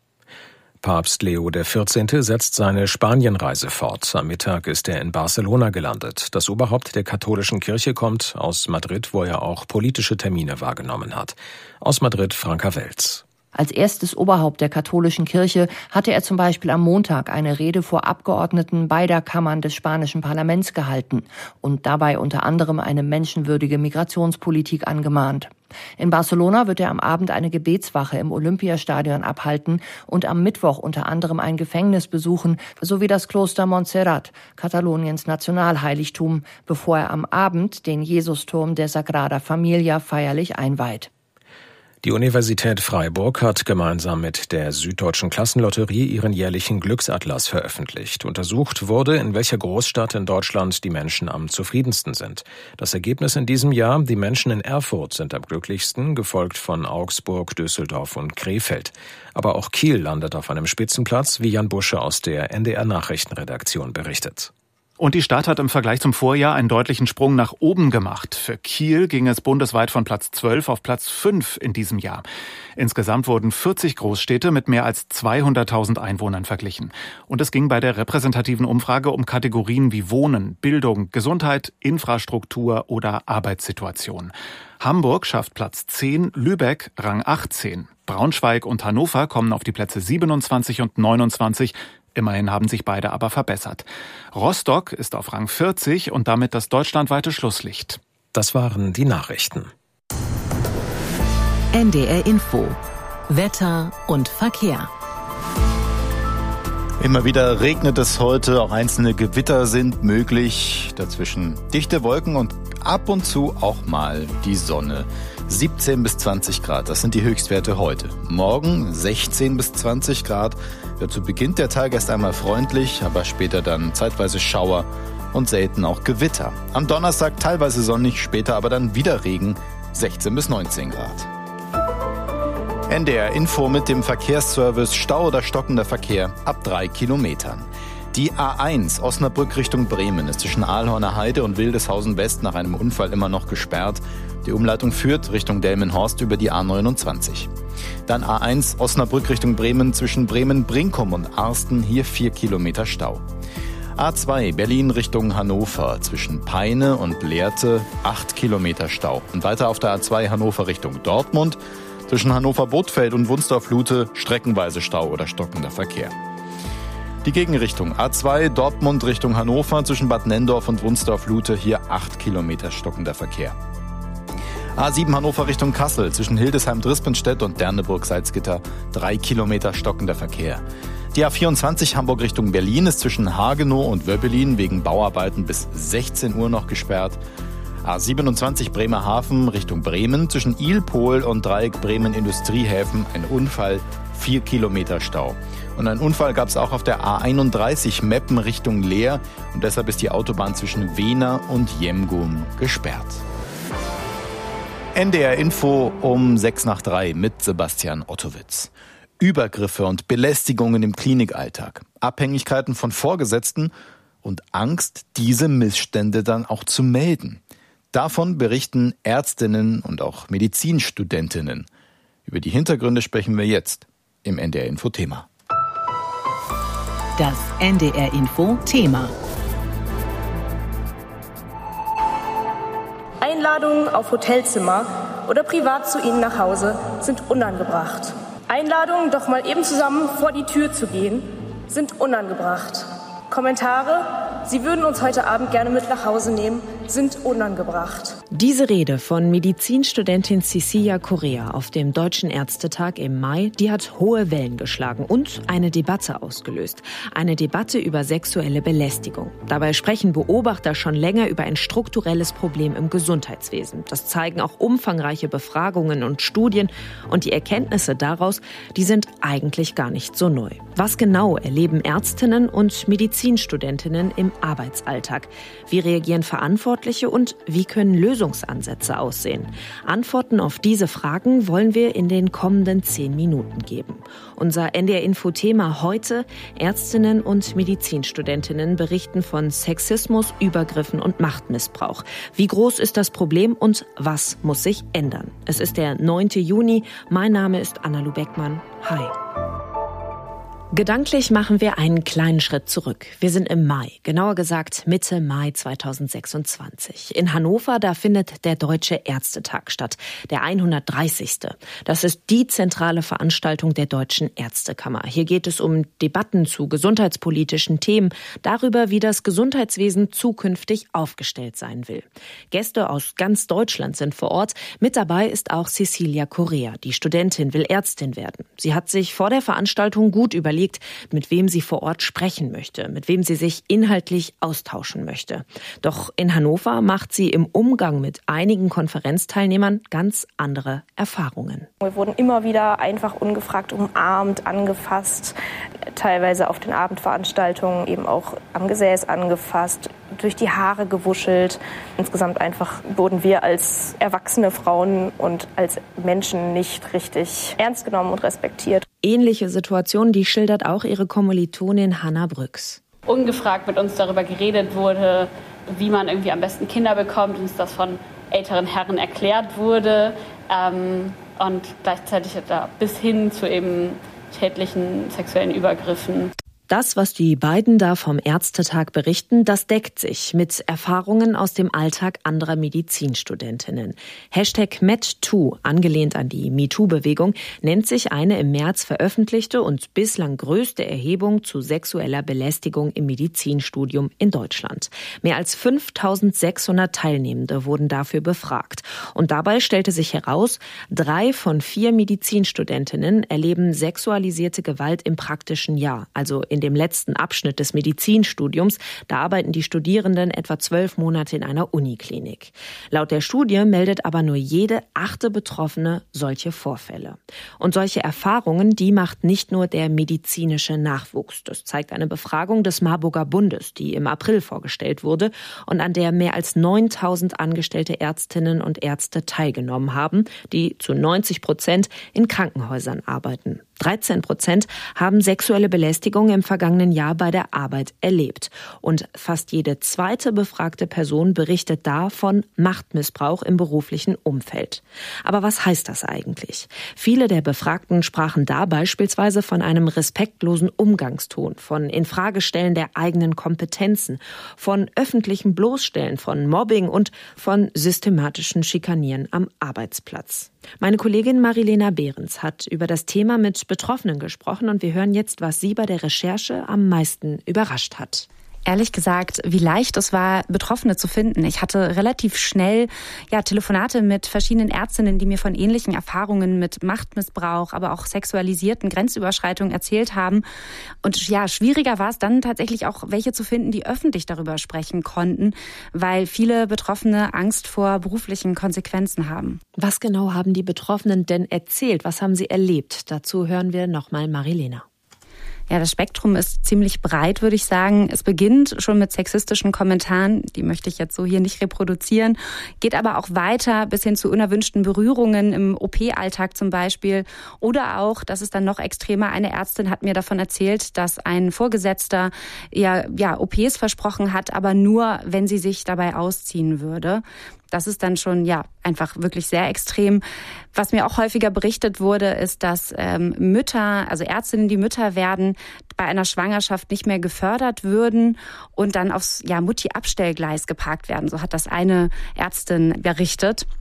[SPEAKER 9] Papst Leo XIV. Setzt seine Spanienreise fort. Am Mittag ist er in Barcelona gelandet. Das Oberhaupt der katholischen Kirche kommt aus Madrid, wo er auch politische Termine wahrgenommen hat. Aus Madrid, Franka Welz.
[SPEAKER 5] Als erstes Oberhaupt der katholischen Kirche hatte er zum Beispiel am Montag eine Rede vor Abgeordneten beider Kammern des spanischen Parlaments gehalten und dabei unter anderem eine menschenwürdige Migrationspolitik angemahnt. In Barcelona wird er am Abend eine Gebetswache im Olympiastadion abhalten und am Mittwoch unter anderem ein Gefängnis besuchen, sowie das Kloster Montserrat, Kataloniens Nationalheiligtum, bevor er am Abend den Jesusturm der Sagrada Familia feierlich einweiht.
[SPEAKER 9] Die Universität Freiburg hat gemeinsam mit der Süddeutschen Klassenlotterie ihren jährlichen Glücksatlas veröffentlicht. Untersucht wurde, in welcher Großstadt in Deutschland die Menschen am zufriedensten sind. Das Ergebnis in diesem Jahr: die Menschen in Erfurt sind am glücklichsten, gefolgt von Augsburg, Düsseldorf und Krefeld. Aber auch Kiel landet auf einem Spitzenplatz, wie Jan Busche aus der NDR-Nachrichtenredaktion berichtet.
[SPEAKER 6] Und die Stadt hat im Vergleich zum Vorjahr einen deutlichen Sprung nach oben gemacht. Für Kiel ging es bundesweit von Platz 12 auf Platz 5 in diesem Jahr. Insgesamt wurden 40 Großstädte mit mehr als 200.000 Einwohnern verglichen. Und es ging bei der repräsentativen Umfrage um Kategorien wie Wohnen, Bildung, Gesundheit, Infrastruktur oder Arbeitssituation. Hamburg schafft Platz 10, Lübeck Rang 18. Braunschweig und Hannover kommen auf die Plätze 27 und 29. Immerhin haben sich beide aber verbessert. Rostock ist auf Rang 40 und damit das deutschlandweite Schlusslicht.
[SPEAKER 9] Das waren die Nachrichten.
[SPEAKER 2] NDR Info. Wetter und Verkehr.
[SPEAKER 1] Immer wieder regnet es heute, auch einzelne Gewitter sind möglich. Dazwischen dichte Wolken und ab und zu auch mal die Sonne. 17 bis 20 Grad, das sind die Höchstwerte heute. Morgen 16 bis 20 Grad. Dazu beginnt der Tag erst einmal freundlich, aber später dann zeitweise Schauer und selten auch Gewitter. Am Donnerstag teilweise sonnig, später aber dann wieder Regen, 16 bis 19 Grad. NDR Info mit dem Verkehrsservice: Stau oder stockender Verkehr ab 3 Kilometern. Die A1 Osnabrück Richtung Bremen ist zwischen Aalhorner Heide und Wildeshausen West nach einem Unfall immer noch gesperrt. Die Umleitung führt Richtung Delmenhorst über die A29. Dann A1 Osnabrück Richtung Bremen zwischen Bremen-Brinkum und Arsten, hier 4 Kilometer Stau. A2 Berlin Richtung Hannover zwischen Peine und Lehrte 8 Kilometer Stau. Und weiter auf der A2 Hannover Richtung Dortmund zwischen Hannover-Bothfeld und Wunsdorf-Lute streckenweise Stau oder stockender Verkehr. Die Gegenrichtung A2 Dortmund Richtung Hannover zwischen Bad Nenndorf und Wunsdorf-Lute, hier 8 Kilometer stockender Verkehr. A7 Hannover Richtung Kassel zwischen Hildesheim-Drispenstedt und Derneburg-Salzgitter 3 Kilometer stockender Verkehr. Die A24 Hamburg Richtung Berlin ist zwischen Hagenow und Wöbbelin wegen Bauarbeiten bis 16 Uhr noch gesperrt. A27 Bremerhaven Richtung Bremen zwischen Ilpol und Dreieck Bremen Industriehäfen ein Unfall, 4 Kilometer Stau. Und einen Unfall gab es auch auf der A31 Meppen Richtung Leer und deshalb ist die Autobahn zwischen Wehner und Jemgum gesperrt. NDR Info um 2:06 mit Sebastian Ottowitz. Übergriffe und Belästigungen im Klinikalltag, Abhängigkeiten von Vorgesetzten und Angst, diese Missstände dann auch zu melden. Davon berichten Ärztinnen und auch Medizinstudentinnen. Über die Hintergründe sprechen wir jetzt im NDR Info Thema.
[SPEAKER 2] Das NDR Info Thema.
[SPEAKER 7] Einladungen auf Hotelzimmer oder privat zu Ihnen nach Hause sind unangebracht. Einladungen, doch mal eben zusammen vor die Tür zu gehen, sind unangebracht. Kommentare, Sie würden uns heute Abend gerne mit nach Hause nehmen, sind unangebracht.
[SPEAKER 3] Diese Rede von Medizinstudentin Cecilia Correa auf dem Deutschen Ärztetag im Mai, die hat hohe Wellen geschlagen und eine Debatte ausgelöst. Eine Debatte über sexuelle Belästigung. Dabei sprechen Beobachter schon länger über ein strukturelles Problem im Gesundheitswesen. Das zeigen auch umfangreiche Befragungen und Studien. Und die Erkenntnisse daraus, die sind eigentlich gar nicht so neu. Was genau erleben Ärztinnen und Medizinstudentinnen im Arbeitsalltag? Wie reagieren Verantwortliche und wie können Lösungsansätze aussehen? Antworten auf diese Fragen wollen wir in den kommenden 10 Minuten geben. Unser NDR-Info-Thema heute: Ärztinnen und Medizinstudentinnen berichten von Sexismus, Übergriffen und Machtmissbrauch. Wie groß ist das Problem und was muss sich ändern? Es ist der 9. Juni. Mein Name ist Anna-Lu Beckmann. Hi. Gedanklich machen wir einen kleinen Schritt zurück. Wir sind im Mai, genauer gesagt Mitte Mai 2026. In Hannover, da findet der Deutsche Ärztetag statt, der 130. Das ist die zentrale Veranstaltung der Deutschen Ärztekammer. Hier geht es um Debatten zu gesundheitspolitischen Themen, darüber, wie das Gesundheitswesen zukünftig aufgestellt sein will. Gäste aus ganz Deutschland sind vor Ort. Mit dabei ist auch Cecilia Correa. Die Studentin will Ärztin werden. Sie hat sich vor der Veranstaltung gut überlegt, mit wem sie vor Ort sprechen möchte, mit wem sie sich inhaltlich austauschen möchte. Doch in Hannover macht sie im Umgang mit einigen Konferenzteilnehmern ganz andere Erfahrungen.
[SPEAKER 7] Wir wurden immer wieder einfach ungefragt umarmt, angefasst, teilweise auf den Abendveranstaltungen eben auch am Gesäß angefasst, durch die Haare gewuschelt. Insgesamt einfach wurden wir als erwachsene Frauen und als Menschen nicht richtig ernst genommen und respektiert.
[SPEAKER 3] Ähnliche Situationen, die schildert auch ihre Kommilitonin Hanna Brüx.
[SPEAKER 8] Ungefragt mit uns darüber geredet wurde, wie man irgendwie am besten Kinder bekommt, uns das von älteren Herren erklärt wurde und gleichzeitig da bis hin zu eben tätlichen sexuellen Übergriffen.
[SPEAKER 3] Das, was die beiden da vom Ärztetag berichten, das deckt sich mit Erfahrungen aus dem Alltag anderer Medizinstudentinnen. #MedToo, angelehnt an die MeToo-Bewegung, nennt sich eine im März veröffentlichte und bislang größte Erhebung zu sexueller Belästigung im Medizinstudium in Deutschland. Mehr als 5.600 Teilnehmende wurden dafür befragt. Und dabei stellte sich heraus, 3 von 4 Medizinstudentinnen erleben sexualisierte Gewalt im praktischen Jahr, also in dem letzten Abschnitt des Medizinstudiums. Da arbeiten die Studierenden etwa 12 Monate in einer Uniklinik. Laut der Studie meldet aber nur jede 8. Betroffene solche Vorfälle. Und solche Erfahrungen, die macht nicht nur der medizinische Nachwuchs. Das zeigt eine Befragung des Marburger Bundes, die im April vorgestellt wurde und an der mehr als 9.000 angestellte Ärztinnen und Ärzte teilgenommen haben, die zu 90% in Krankenhäusern arbeiten. 13% haben sexuelle Belästigung im vergangenen Jahr bei der Arbeit erlebt. Und fast jede zweite befragte Person berichtet da von Machtmissbrauch im beruflichen Umfeld. Aber was heißt das eigentlich? Viele der Befragten sprachen da beispielsweise von einem respektlosen Umgangston, von Infragestellen der eigenen Kompetenzen, von öffentlichem Bloßstellen, von Mobbing und von systematischen Schikanieren am Arbeitsplatz. Meine Kollegin Marilena Behrens hat über das Thema mit Betroffenen gesprochen und wir hören jetzt, was sie bei der Recherche am meisten überrascht hat.
[SPEAKER 11] Ehrlich gesagt, wie leicht es war, Betroffene zu finden. Ich hatte relativ schnell Telefonate mit verschiedenen Ärztinnen, die mir von ähnlichen Erfahrungen mit Machtmissbrauch, aber auch sexualisierten Grenzüberschreitungen erzählt haben. Und schwieriger war es dann tatsächlich auch, welche zu finden, die öffentlich darüber sprechen konnten, weil viele Betroffene Angst vor beruflichen Konsequenzen haben.
[SPEAKER 3] Was genau haben die Betroffenen denn erzählt? Was haben sie erlebt? Dazu hören wir nochmal Marilena.
[SPEAKER 11] Ja, das Spektrum ist ziemlich breit, würde ich sagen. Es beginnt schon mit sexistischen Kommentaren, die möchte ich jetzt so hier nicht reproduzieren, geht aber auch weiter bis hin zu unerwünschten Berührungen im OP-Alltag zum Beispiel. Oder auch, das ist dann noch extremer, eine Ärztin hat mir davon erzählt, dass ein Vorgesetzter OPs versprochen hat, aber nur, wenn sie sich dabei ausziehen würde. Das ist dann schon einfach wirklich sehr extrem. Was mir auch häufiger berichtet wurde, ist, dass Mütter, also Ärztinnen, die Mütter werden, bei einer Schwangerschaft nicht mehr gefördert würden und dann aufs Mutti-Abstellgleis geparkt werden. So hat das eine Ärztin berichtet.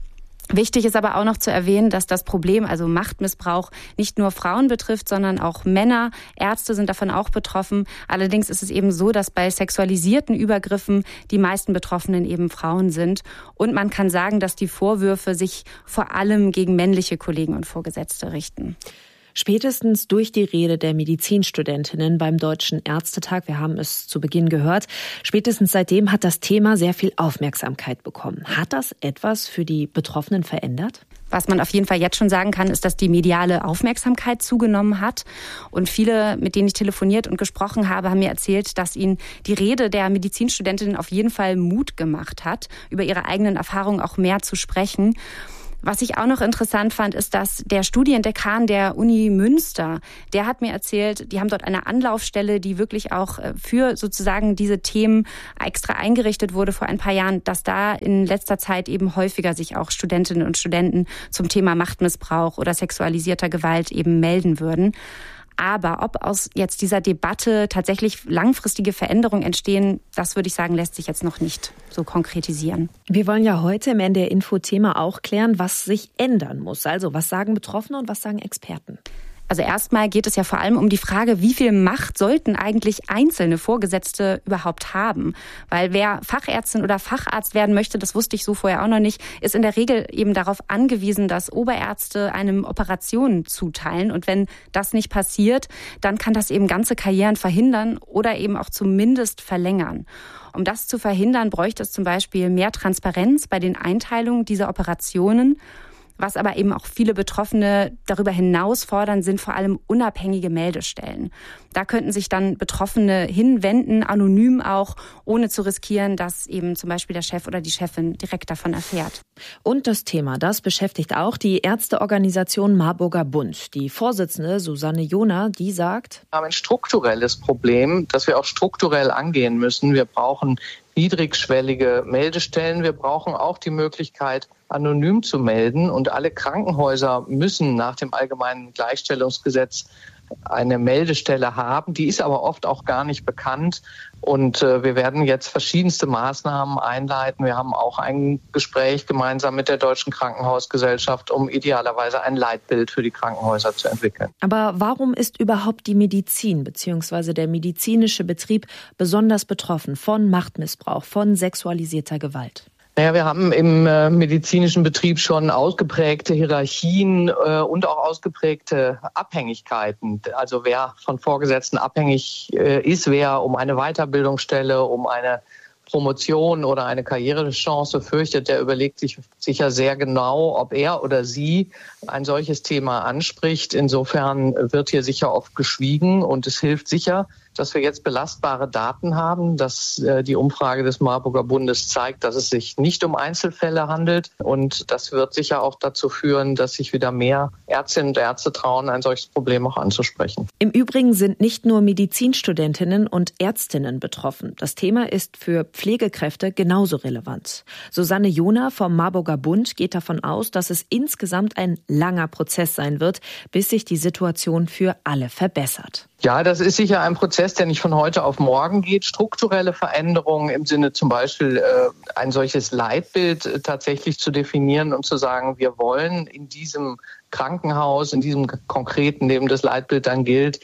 [SPEAKER 11] Wichtig ist aber auch noch zu erwähnen, dass das Problem, also Machtmissbrauch, nicht nur Frauen betrifft, sondern auch Männer. Ärzte sind davon auch betroffen. Allerdings ist es eben so, dass bei sexualisierten Übergriffen die meisten Betroffenen eben Frauen sind. Und man kann sagen, dass die Vorwürfe sich vor allem gegen männliche Kollegen und Vorgesetzte richten.
[SPEAKER 3] Spätestens durch die Rede der Medizinstudentinnen beim Deutschen Ärztetag, wir haben es zu Beginn gehört, spätestens seitdem hat das Thema sehr viel Aufmerksamkeit bekommen. Hat das etwas für die Betroffenen verändert?
[SPEAKER 11] Was man auf jeden Fall jetzt schon sagen kann, ist, dass die mediale Aufmerksamkeit zugenommen hat. Und viele, mit denen ich telefoniert und gesprochen habe, haben mir erzählt, dass ihnen die Rede der Medizinstudentinnen auf jeden Fall Mut gemacht hat, über ihre eigenen Erfahrungen auch mehr zu sprechen. Was ich auch noch interessant fand, ist, dass der Studiendekan der Uni Münster, der hat mir erzählt, die haben dort eine Anlaufstelle, die wirklich auch für sozusagen diese Themen extra eingerichtet wurde vor ein paar Jahren, dass da in letzter Zeit eben häufiger sich auch Studentinnen und Studenten zum Thema Machtmissbrauch oder sexualisierter Gewalt eben melden würden. Aber ob aus jetzt dieser Debatte tatsächlich langfristige Veränderungen entstehen, das würde ich sagen, lässt sich jetzt noch nicht so konkretisieren.
[SPEAKER 3] Wir wollen ja heute im NDR Info-Thema auch klären, was sich ändern muss. Also was sagen Betroffene und was sagen Experten?
[SPEAKER 11] Also erstmal geht es ja vor allem um die Frage, wie viel Macht sollten eigentlich einzelne Vorgesetzte überhaupt haben? Weil wer Fachärztin oder Facharzt werden möchte, das wusste ich so vorher auch noch nicht, ist in der Regel eben darauf angewiesen, dass Oberärzte einem Operationen zuteilen. Und wenn das nicht passiert, dann kann das eben ganze Karrieren verhindern oder eben auch zumindest verlängern. Um das zu verhindern, bräuchte es zum Beispiel mehr Transparenz bei den Einteilungen dieser Operationen. Was aber eben auch viele Betroffene darüber hinaus fordern, sind vor allem unabhängige Meldestellen. Da könnten sich dann Betroffene hinwenden, anonym auch, ohne zu riskieren, dass eben zum Beispiel der Chef oder die Chefin direkt davon erfährt.
[SPEAKER 3] Und das Thema, das beschäftigt auch die Ärzteorganisation Marburger Bund. Die Vorsitzende Susanne Jona, die sagt:
[SPEAKER 10] Wir haben ein strukturelles Problem, das wir auch strukturell angehen müssen. Wir brauchen niedrigschwellige Meldestellen. Wir brauchen auch die Möglichkeit, anonym zu melden. Und alle Krankenhäuser müssen nach dem Allgemeinen Gleichstellungsgesetz eine Meldestelle haben. Die ist aber oft auch gar nicht bekannt. Und wir werden jetzt verschiedenste Maßnahmen einleiten. Wir haben auch ein Gespräch gemeinsam mit der Deutschen Krankenhausgesellschaft, um idealerweise ein Leitbild für die Krankenhäuser zu entwickeln.
[SPEAKER 3] Aber warum ist überhaupt die Medizin bzw. der medizinische Betrieb besonders betroffen von Machtmissbrauch, von sexualisierter Gewalt?
[SPEAKER 10] Naja, wir haben im medizinischen Betrieb schon ausgeprägte Hierarchien und auch ausgeprägte Abhängigkeiten. Also wer von Vorgesetzten abhängig ist, wer um eine Weiterbildungsstelle, um eine Promotion oder eine Karrierechance fürchtet, der überlegt sich sicher sehr genau, ob er oder sie ein solches Thema anspricht. Insofern wird hier sicher oft geschwiegen und es hilft sicher, dass wir jetzt belastbare Daten haben, dass die Umfrage des Marburger Bundes zeigt, dass es sich nicht um Einzelfälle handelt. Und das wird sicher auch dazu führen, dass sich wieder mehr Ärztinnen und Ärzte trauen, ein solches Problem auch anzusprechen.
[SPEAKER 3] Im Übrigen sind nicht nur Medizinstudentinnen und Ärztinnen betroffen. Das Thema ist für Pflegekräfte genauso relevant. Susanne Jona vom Marburger Bund geht davon aus, dass es insgesamt ein langer Prozess sein wird, bis sich die Situation für alle verbessert.
[SPEAKER 10] Ja, das ist sicher ein Prozess, der nicht von heute auf morgen geht. Strukturelle Veränderungen im Sinne zum Beispiel ein solches Leitbild tatsächlich zu definieren und zu sagen, wir wollen in diesem Krankenhaus, in diesem konkreten, neben das Leitbild dann gilt,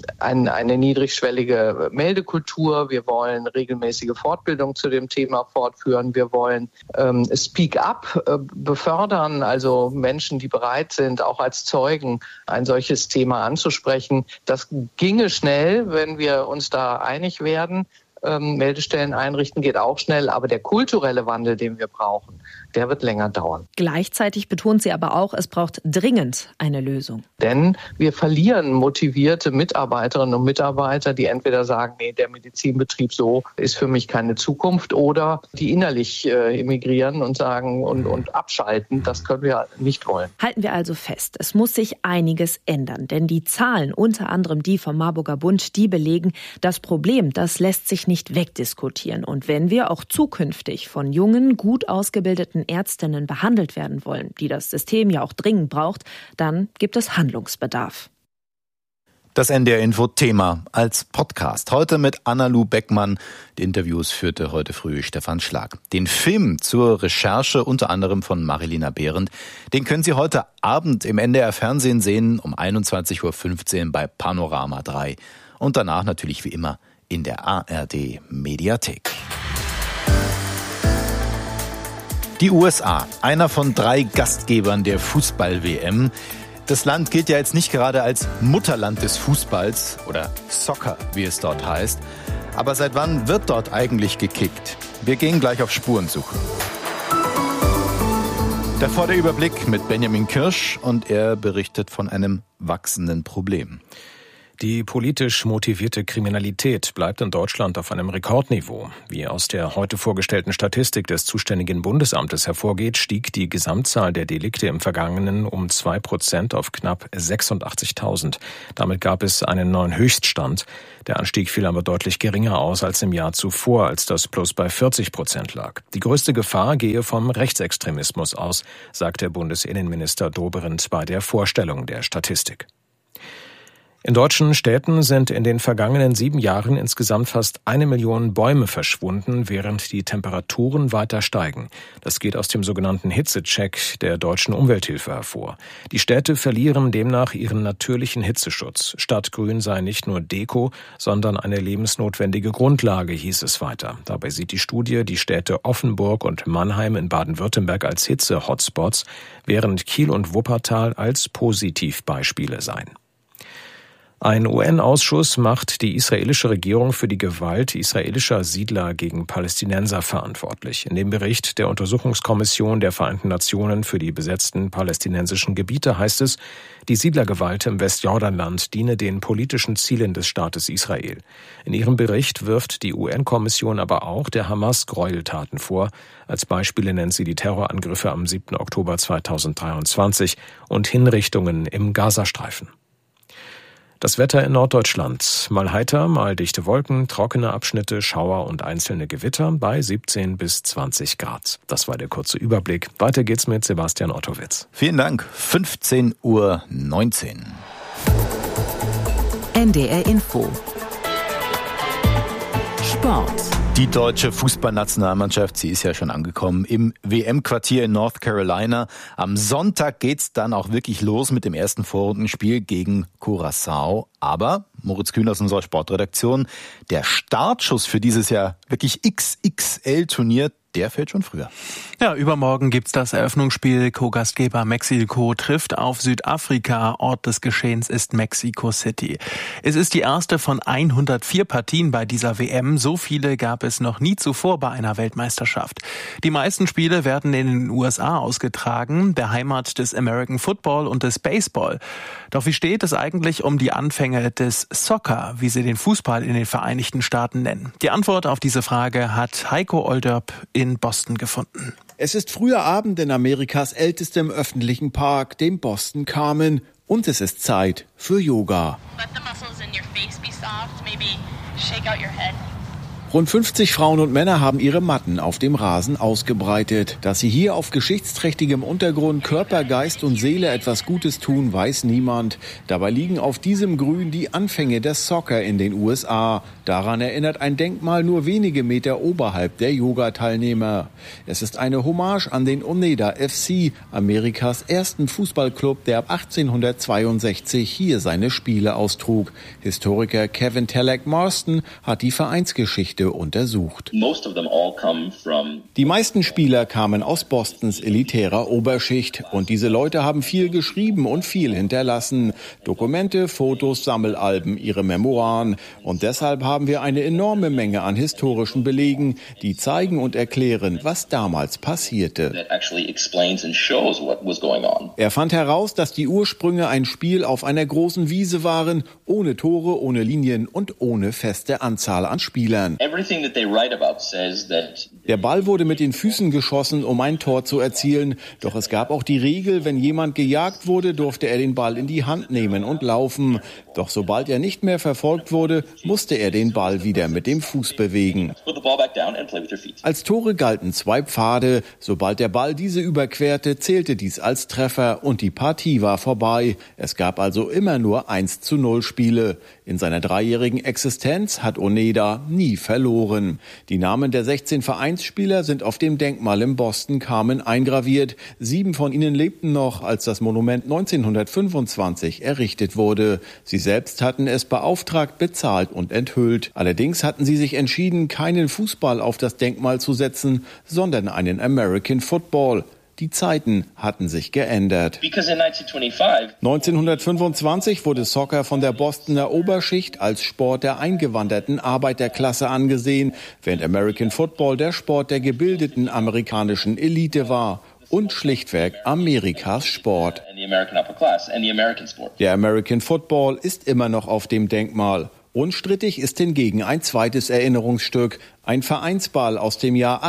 [SPEAKER 10] eine niedrigschwellige Meldekultur. Wir wollen regelmäßige Fortbildung zu dem Thema fortführen. Wir wollen Speak Up befördern, also Menschen, die bereit sind, auch als Zeugen ein solches Thema anzusprechen. Das ginge schnell, wenn wir uns da einig werden. Meldestellen einrichten geht auch schnell, aber der kulturelle Wandel, den wir brauchen, der wird länger dauern.
[SPEAKER 3] Gleichzeitig betont sie aber auch, es braucht dringend eine Lösung.
[SPEAKER 10] Denn wir verlieren motivierte Mitarbeiterinnen und Mitarbeiter, die entweder sagen, nee, der Medizinbetrieb so ist für mich keine Zukunft, oder die innerlich emigrieren und sagen und abschalten. Das können wir nicht wollen.
[SPEAKER 3] Halten wir also fest, es muss sich einiges ändern, denn die Zahlen, unter anderem die vom Marburger Bund, die belegen, das Problem, das lässt sich nicht wegdiskutieren. Und wenn wir auch zukünftig von jungen, gut ausgebildeten Ärztinnen behandelt werden wollen, die das System ja auch dringend braucht, dann gibt es Handlungsbedarf.
[SPEAKER 1] Das NDR-Info-Thema als Podcast. Heute mit Anna-Lu Beckmann. Die Interviews führte heute früh Stefan Schlag. Den Film zur Recherche unter anderem von Marilena Behrendt, den können Sie heute Abend im NDR-Fernsehen sehen um 21.15 Uhr bei Panorama 3. Und danach natürlich wie immer in der ARD-Mediathek. Die USA, einer von 3 Gastgebern der Fußball-WM. Das Land gilt ja jetzt nicht gerade als Mutterland des Fußballs oder Soccer, wie es dort heißt. Aber seit wann wird dort eigentlich gekickt? Wir gehen gleich auf Spurensuche. Davor der Überblick mit Benjamin Kirsch und er berichtet von einem wachsenden Problem.
[SPEAKER 12] Die politisch motivierte Kriminalität bleibt in Deutschland auf einem Rekordniveau. Wie aus der heute vorgestellten Statistik des zuständigen Bundesamtes hervorgeht, stieg die Gesamtzahl der Delikte im Vergangenen um 2% auf knapp 86.000. Damit gab es einen neuen Höchststand. Der Anstieg fiel aber deutlich geringer aus als im Jahr zuvor, als das Plus bei 40% lag. Die größte Gefahr gehe vom Rechtsextremismus aus, sagte Bundesinnenminister Dobrindt bei der Vorstellung der Statistik. In deutschen Städten sind in den vergangenen 7 Jahren insgesamt fast 1 Million Bäume verschwunden, während die Temperaturen weiter steigen. Das geht aus dem sogenannten Hitzecheck der Deutschen Umwelthilfe hervor. Die Städte verlieren demnach ihren natürlichen Hitzeschutz. Stadtgrün sei nicht nur Deko, sondern eine lebensnotwendige Grundlage, hieß es weiter. Dabei sieht die Studie die Städte Offenburg und Mannheim in Baden-Württemberg als Hitze-Hotspots, während Kiel und Wuppertal als Positivbeispiele seien. Ein UN-Ausschuss macht die israelische Regierung für die Gewalt israelischer Siedler gegen Palästinenser verantwortlich. In dem Bericht der Untersuchungskommission der Vereinten Nationen für die besetzten palästinensischen Gebiete heißt es, die Siedlergewalt im Westjordanland diene den politischen Zielen des Staates Israel. In ihrem Bericht wirft die UN-Kommission aber auch der Hamas Gräueltaten vor. Als Beispiele nennt sie die Terrorangriffe am 7. Oktober 2023 und Hinrichtungen im Gazastreifen. Das Wetter in Norddeutschland. Mal heiter, mal dichte Wolken, trockene Abschnitte, Schauer und einzelne Gewitter bei 17 bis 20 Grad. Das war der kurze Überblick. Weiter geht's mit Sebastian Ottowitz.
[SPEAKER 1] Vielen Dank. 15:19 Uhr.
[SPEAKER 2] NDR Info. Sport.
[SPEAKER 1] Die deutsche Fußballnationalmannschaft, sie ist ja schon angekommen im WM-Quartier in North Carolina. Am Sonntag geht's dann auch wirklich los mit dem ersten Vorrundenspiel gegen Curaçao. Aber, Moritz Kühn aus unserer Sportredaktion, der Startschuss für dieses Jahr wirklich XXL-Turnier, der fällt schon früher.
[SPEAKER 14] Ja, übermorgen gibt's das Eröffnungsspiel. Co-Gastgeber Mexiko trifft auf Südafrika. Ort des Geschehens ist Mexico City. Es ist die erste von 104 Partien bei dieser WM. So viele gab es noch nie zuvor bei einer Weltmeisterschaft. Die meisten Spiele werden in den USA ausgetragen, der Heimat des American Football und des Baseball. Doch wie steht es eigentlich um die Anfänge des Soccer, wie sie den Fußball in den Vereinigten Staaten nennen? Die Antwort auf diese Frage hat Heiko Olderb in Boston gefunden.
[SPEAKER 15] Es ist früher Abend in Amerikas ältestem öffentlichen Park, dem Boston Common, und es ist Zeit für Yoga. Rund 50 Frauen und Männer haben ihre Matten auf dem Rasen ausgebreitet. Dass sie hier auf geschichtsträchtigem Untergrund Körper, Geist und Seele etwas Gutes tun, weiß niemand. Dabei liegen auf diesem Grün die Anfänge des Soccer in den USA. Daran erinnert ein Denkmal nur wenige Meter oberhalb der Yoga-Teilnehmer. Es ist eine Hommage an den Oneida FC, Amerikas ersten Fußballclub, der ab 1862 hier seine Spiele austrug. Historiker Kevin Telek Marston hat die Vereinsgeschichte untersucht. Die meisten Spieler kamen aus Bostons elitärer Oberschicht und diese Leute haben viel geschrieben und viel hinterlassen. Dokumente, Fotos, Sammelalben, ihre Memoiren. Und deshalb haben wir eine enorme Menge an historischen Belegen, die zeigen und erklären, was damals passierte. Er fand heraus, dass die Ursprünge ein Spiel auf einer großen Wiese waren, ohne Tore, ohne Linien und ohne feste Anzahl an Spielern. Der Ball wurde mit den Füßen geschossen, um ein Tor zu erzielen. Doch es gab auch die Regel, wenn jemand gejagt wurde, durfte er den Ball in die Hand nehmen und laufen. Doch sobald er nicht mehr verfolgt wurde, musste er den Ball wieder mit dem Fuß bewegen. Als Tore galten 2 Pfade. Sobald der Ball diese überquerte, zählte dies als Treffer und die Partie war vorbei. Es gab also immer nur 1:0 Spiele. In seiner 3-jährigen Existenz hat Oneda nie verloren. Die Namen der 16 Vereinsspieler sind auf dem Denkmal im Boston Common eingraviert. 7 von ihnen lebten noch, als das Monument 1925 errichtet wurde. Sie selbst hatten es beauftragt, bezahlt und enthüllt. Allerdings hatten sie sich entschieden, keinen Fußball auf das Denkmal zu setzen, sondern einen American Football. Die Zeiten hatten sich geändert. 1925 wurde Soccer von der Bostoner Oberschicht als Sport der eingewanderten Arbeiterklasse angesehen, während American Football der Sport der gebildeten amerikanischen Elite war und schlichtweg Amerikas Sport. Der American Football ist immer noch auf dem Denkmal. Unstrittig ist hingegen ein zweites Erinnerungsstück, ein Vereinsball aus dem Jahr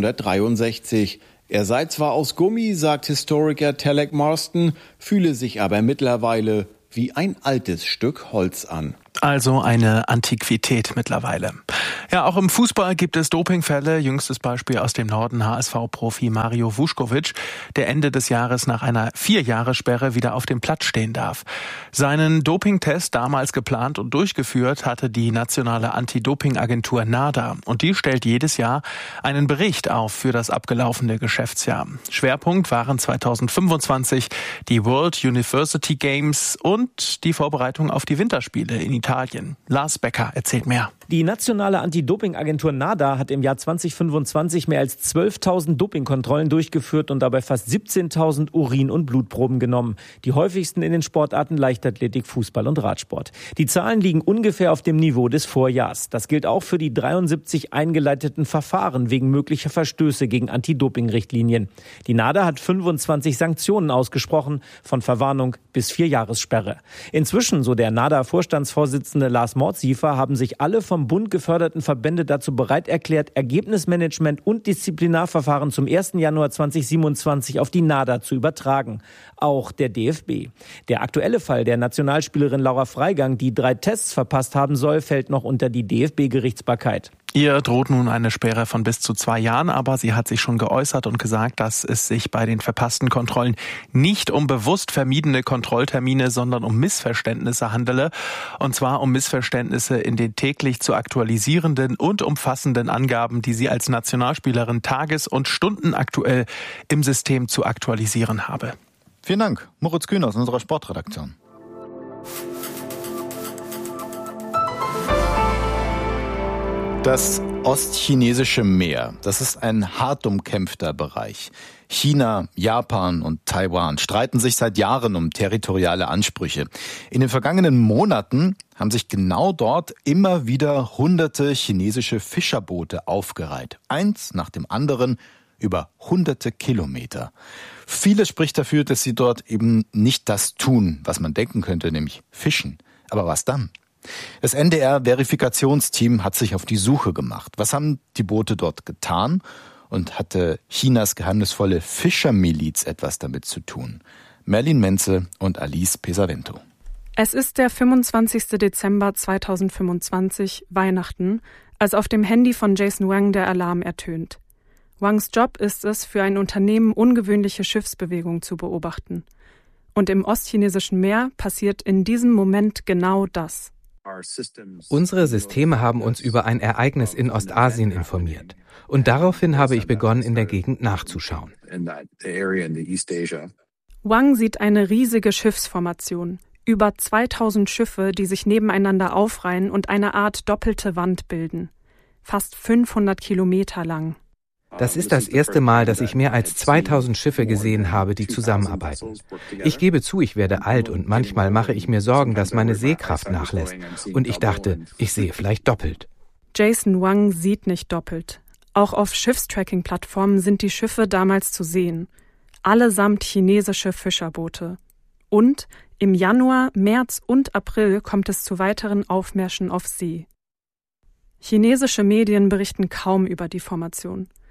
[SPEAKER 15] 1863. Er sei zwar aus Gummi, sagt Historiker Telek Marston, fühle sich aber mittlerweile wie ein altes Stück Holz an.
[SPEAKER 14] Also eine Antiquität mittlerweile. Ja, auch im Fußball gibt es Dopingfälle. Jüngstes Beispiel aus dem Norden: HSV-Profi Mario Vuskovic, der Ende des Jahres nach einer 4-Jahres-Sperre wieder auf dem Platz stehen darf. Seinen Dopingtest, damals geplant und durchgeführt, hatte die nationale Anti-Doping-Agentur NADA. Und die stellt jedes Jahr einen Bericht auf für das abgelaufene Geschäftsjahr. Schwerpunkt waren 2025 die World University Games und die Vorbereitung auf die Winterspiele in Italien. Lars Becker erzählt mehr.
[SPEAKER 13] Die nationale Anti-Doping-Agentur NADA hat im Jahr 2025 mehr als 12.000 Dopingkontrollen durchgeführt und dabei fast 17.000 Urin- und Blutproben genommen. Die häufigsten in den Sportarten Leichtathletik, Fußball und Radsport. Die Zahlen liegen ungefähr auf dem Niveau des Vorjahrs. Das gilt auch für die 73 eingeleiteten Verfahren wegen möglicher Verstöße gegen Anti-Doping-Richtlinien. Die NADA hat 25 Sanktionen ausgesprochen, von Verwarnung bis 4-Jahressperre. Inzwischen, so der NADA-Vorstandsvorsitzende Lars Mordsiefer, haben sich alle vom Bund geförderten Verbände dazu bereit erklärt, Ergebnismanagement und Disziplinarverfahren zum 1. Januar 2027 auf die NADA zu übertragen. Auch der DFB. Der aktuelle Fall der Nationalspielerin Laura Freigang, die 3 Tests verpasst haben soll, fällt noch unter die DFB-Gerichtsbarkeit.
[SPEAKER 14] Ihr droht nun eine Sperre von bis zu 2 Jahren, aber sie hat sich schon geäußert und gesagt, dass es sich bei den verpassten Kontrollen nicht um bewusst vermiedene Kontrolltermine, sondern um Missverständnisse handele. Und zwar um Missverständnisse in den täglich zu aktualisierenden und umfassenden Angaben, die sie als Nationalspielerin tages- und stundenaktuell im System zu aktualisieren habe.
[SPEAKER 1] Vielen Dank, Moritz Kühn aus unserer Sportredaktion. Das ostchinesische Meer, das ist ein hart umkämpfter Bereich. China, Japan und Taiwan streiten sich seit Jahren um territoriale Ansprüche. In den vergangenen Monaten haben sich genau dort immer wieder hunderte chinesische Fischerboote aufgereiht. Eins nach dem anderen über hunderte Kilometer. Vieles spricht dafür, dass sie dort eben nicht das tun, was man denken könnte, nämlich fischen. Aber was dann? Das NDR-Verifikationsteam hat sich auf die Suche gemacht. Was haben die Boote dort getan? Und hatte Chinas geheimnisvolle Fischermiliz etwas damit zu tun? Merlin Menzel und Alice Pesavento.
[SPEAKER 16] Es ist der 25. Dezember 2025, Weihnachten, als auf dem Handy von Jason Wang der Alarm ertönt. Wangs Job ist es, für ein Unternehmen ungewöhnliche Schiffsbewegungen zu beobachten. Und im ostchinesischen Meer passiert in diesem Moment genau das.
[SPEAKER 19] Unsere Systeme haben uns über ein Ereignis in Ostasien informiert. Und daraufhin habe ich begonnen, in der Gegend nachzuschauen.
[SPEAKER 16] Wang sieht eine riesige Schiffsformation. Über 2000 Schiffe, die sich nebeneinander aufreihen und eine Art doppelte Wand bilden. Fast 500 Kilometer lang.
[SPEAKER 19] Das ist das erste Mal, dass ich mehr als 2000 Schiffe gesehen habe, die zusammenarbeiten. Ich gebe zu, ich werde alt und manchmal mache ich mir Sorgen, dass meine Sehkraft nachlässt. Und ich dachte, ich sehe vielleicht doppelt.
[SPEAKER 16] Jason Wang sieht nicht doppelt. Auch auf Schiffstracking-Plattformen sind die Schiffe damals zu sehen. Allesamt chinesische Fischerboote. Und im Januar, März und April kommt es zu weiteren Aufmärschen auf See. Chinesische Medien berichten kaum über die Formation.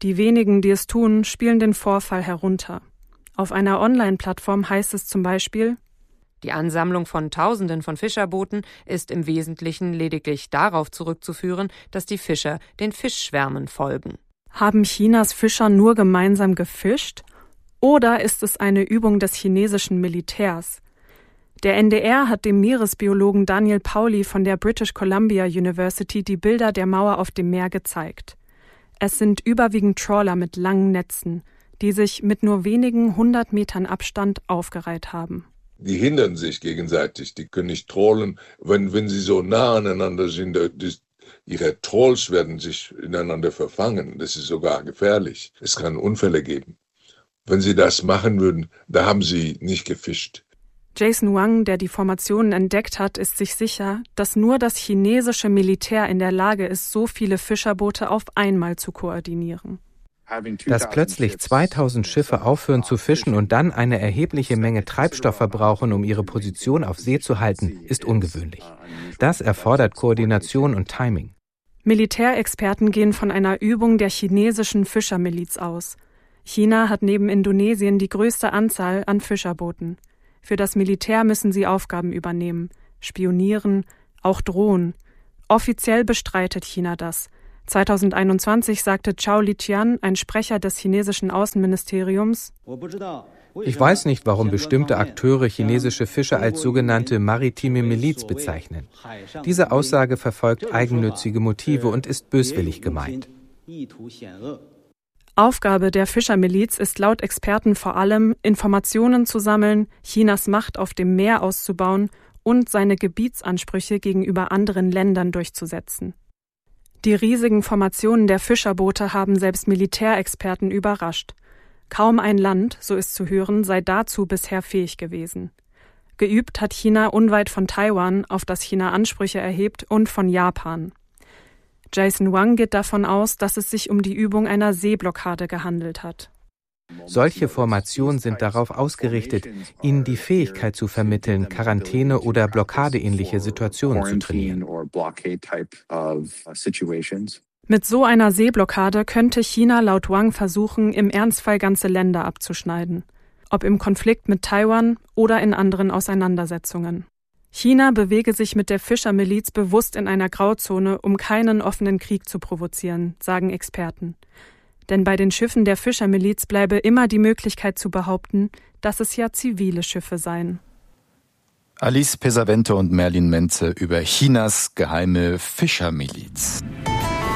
[SPEAKER 16] Die wenigen, die es tun, spielen den Vorfall herunter. Auf einer Online-Plattform heißt es zum Beispiel:
[SPEAKER 17] Die Ansammlung von Tausenden von Fischerbooten ist im Wesentlichen lediglich darauf zurückzuführen, dass die Fischer den Fischschwärmen folgen.
[SPEAKER 16] Haben Chinas Fischer nur gemeinsam gefischt? Oder ist es eine Übung des chinesischen Militärs? Der NDR hat dem Meeresbiologen Daniel Pauly von der British Columbia University die Bilder der Mauer auf dem Meer gezeigt. Es sind überwiegend Trawler mit langen Netzen, die sich mit nur wenigen 100 Metern Abstand aufgereiht haben.
[SPEAKER 18] Die hindern sich gegenseitig, die können nicht trollen. Wenn sie so nah aneinander sind, ihre Trolls werden sich ineinander verfangen. Das ist sogar gefährlich. Es kann Unfälle geben. Wenn sie das machen würden, da haben sie nicht gefischt.
[SPEAKER 16] Jason Wang, der die Formationen entdeckt hat, ist sich sicher, dass nur das chinesische Militär in der Lage ist, so viele Fischerboote auf einmal zu koordinieren.
[SPEAKER 19] Dass plötzlich 2000 Schiffe aufhören zu fischen und dann eine erhebliche Menge Treibstoff verbrauchen, um ihre Position auf See zu halten, ist ungewöhnlich. Das erfordert Koordination und Timing.
[SPEAKER 16] Militärexperten gehen von einer Übung der chinesischen Fischermiliz aus. China hat neben Indonesien die größte Anzahl an Fischerbooten. Für das Militär müssen sie Aufgaben übernehmen, spionieren, auch drohen. Offiziell bestreitet China das. 2021 sagte Zhao Lijian, ein Sprecher des chinesischen Außenministeriums:
[SPEAKER 19] Ich weiß nicht, warum bestimmte Akteure chinesische Fischer als sogenannte maritime Miliz bezeichnen. Diese Aussage verfolgt eigennützige Motive und ist böswillig gemeint.
[SPEAKER 16] Aufgabe der Fischermiliz ist laut Experten vor allem, Informationen zu sammeln, Chinas Macht auf dem Meer auszubauen und seine Gebietsansprüche gegenüber anderen Ländern durchzusetzen. Die riesigen Formationen der Fischerboote haben selbst Militärexperten überrascht. Kaum ein Land, so ist zu hören, sei dazu bisher fähig gewesen. Geübt hat China unweit von Taiwan, auf das China Ansprüche erhebt, und von Japan. Jason Wang geht davon aus, dass es sich um die Übung einer Seeblockade gehandelt hat.
[SPEAKER 19] Solche Formationen sind darauf ausgerichtet, ihnen die Fähigkeit zu vermitteln, Quarantäne- oder blockadeähnliche Situationen zu trainieren.
[SPEAKER 16] Mit so einer Seeblockade könnte China laut Wang versuchen, im Ernstfall ganze Länder abzuschneiden. Ob im Konflikt mit Taiwan oder in anderen Auseinandersetzungen. China bewege sich mit der Fischermiliz bewusst in einer Grauzone, um keinen offenen Krieg zu provozieren, sagen Experten. Denn bei den Schiffen der Fischermiliz bleibe immer die Möglichkeit zu behaupten, dass es ja zivile Schiffe seien.
[SPEAKER 1] Alice Pesavento und Merlin Menze über Chinas geheime Fischermiliz.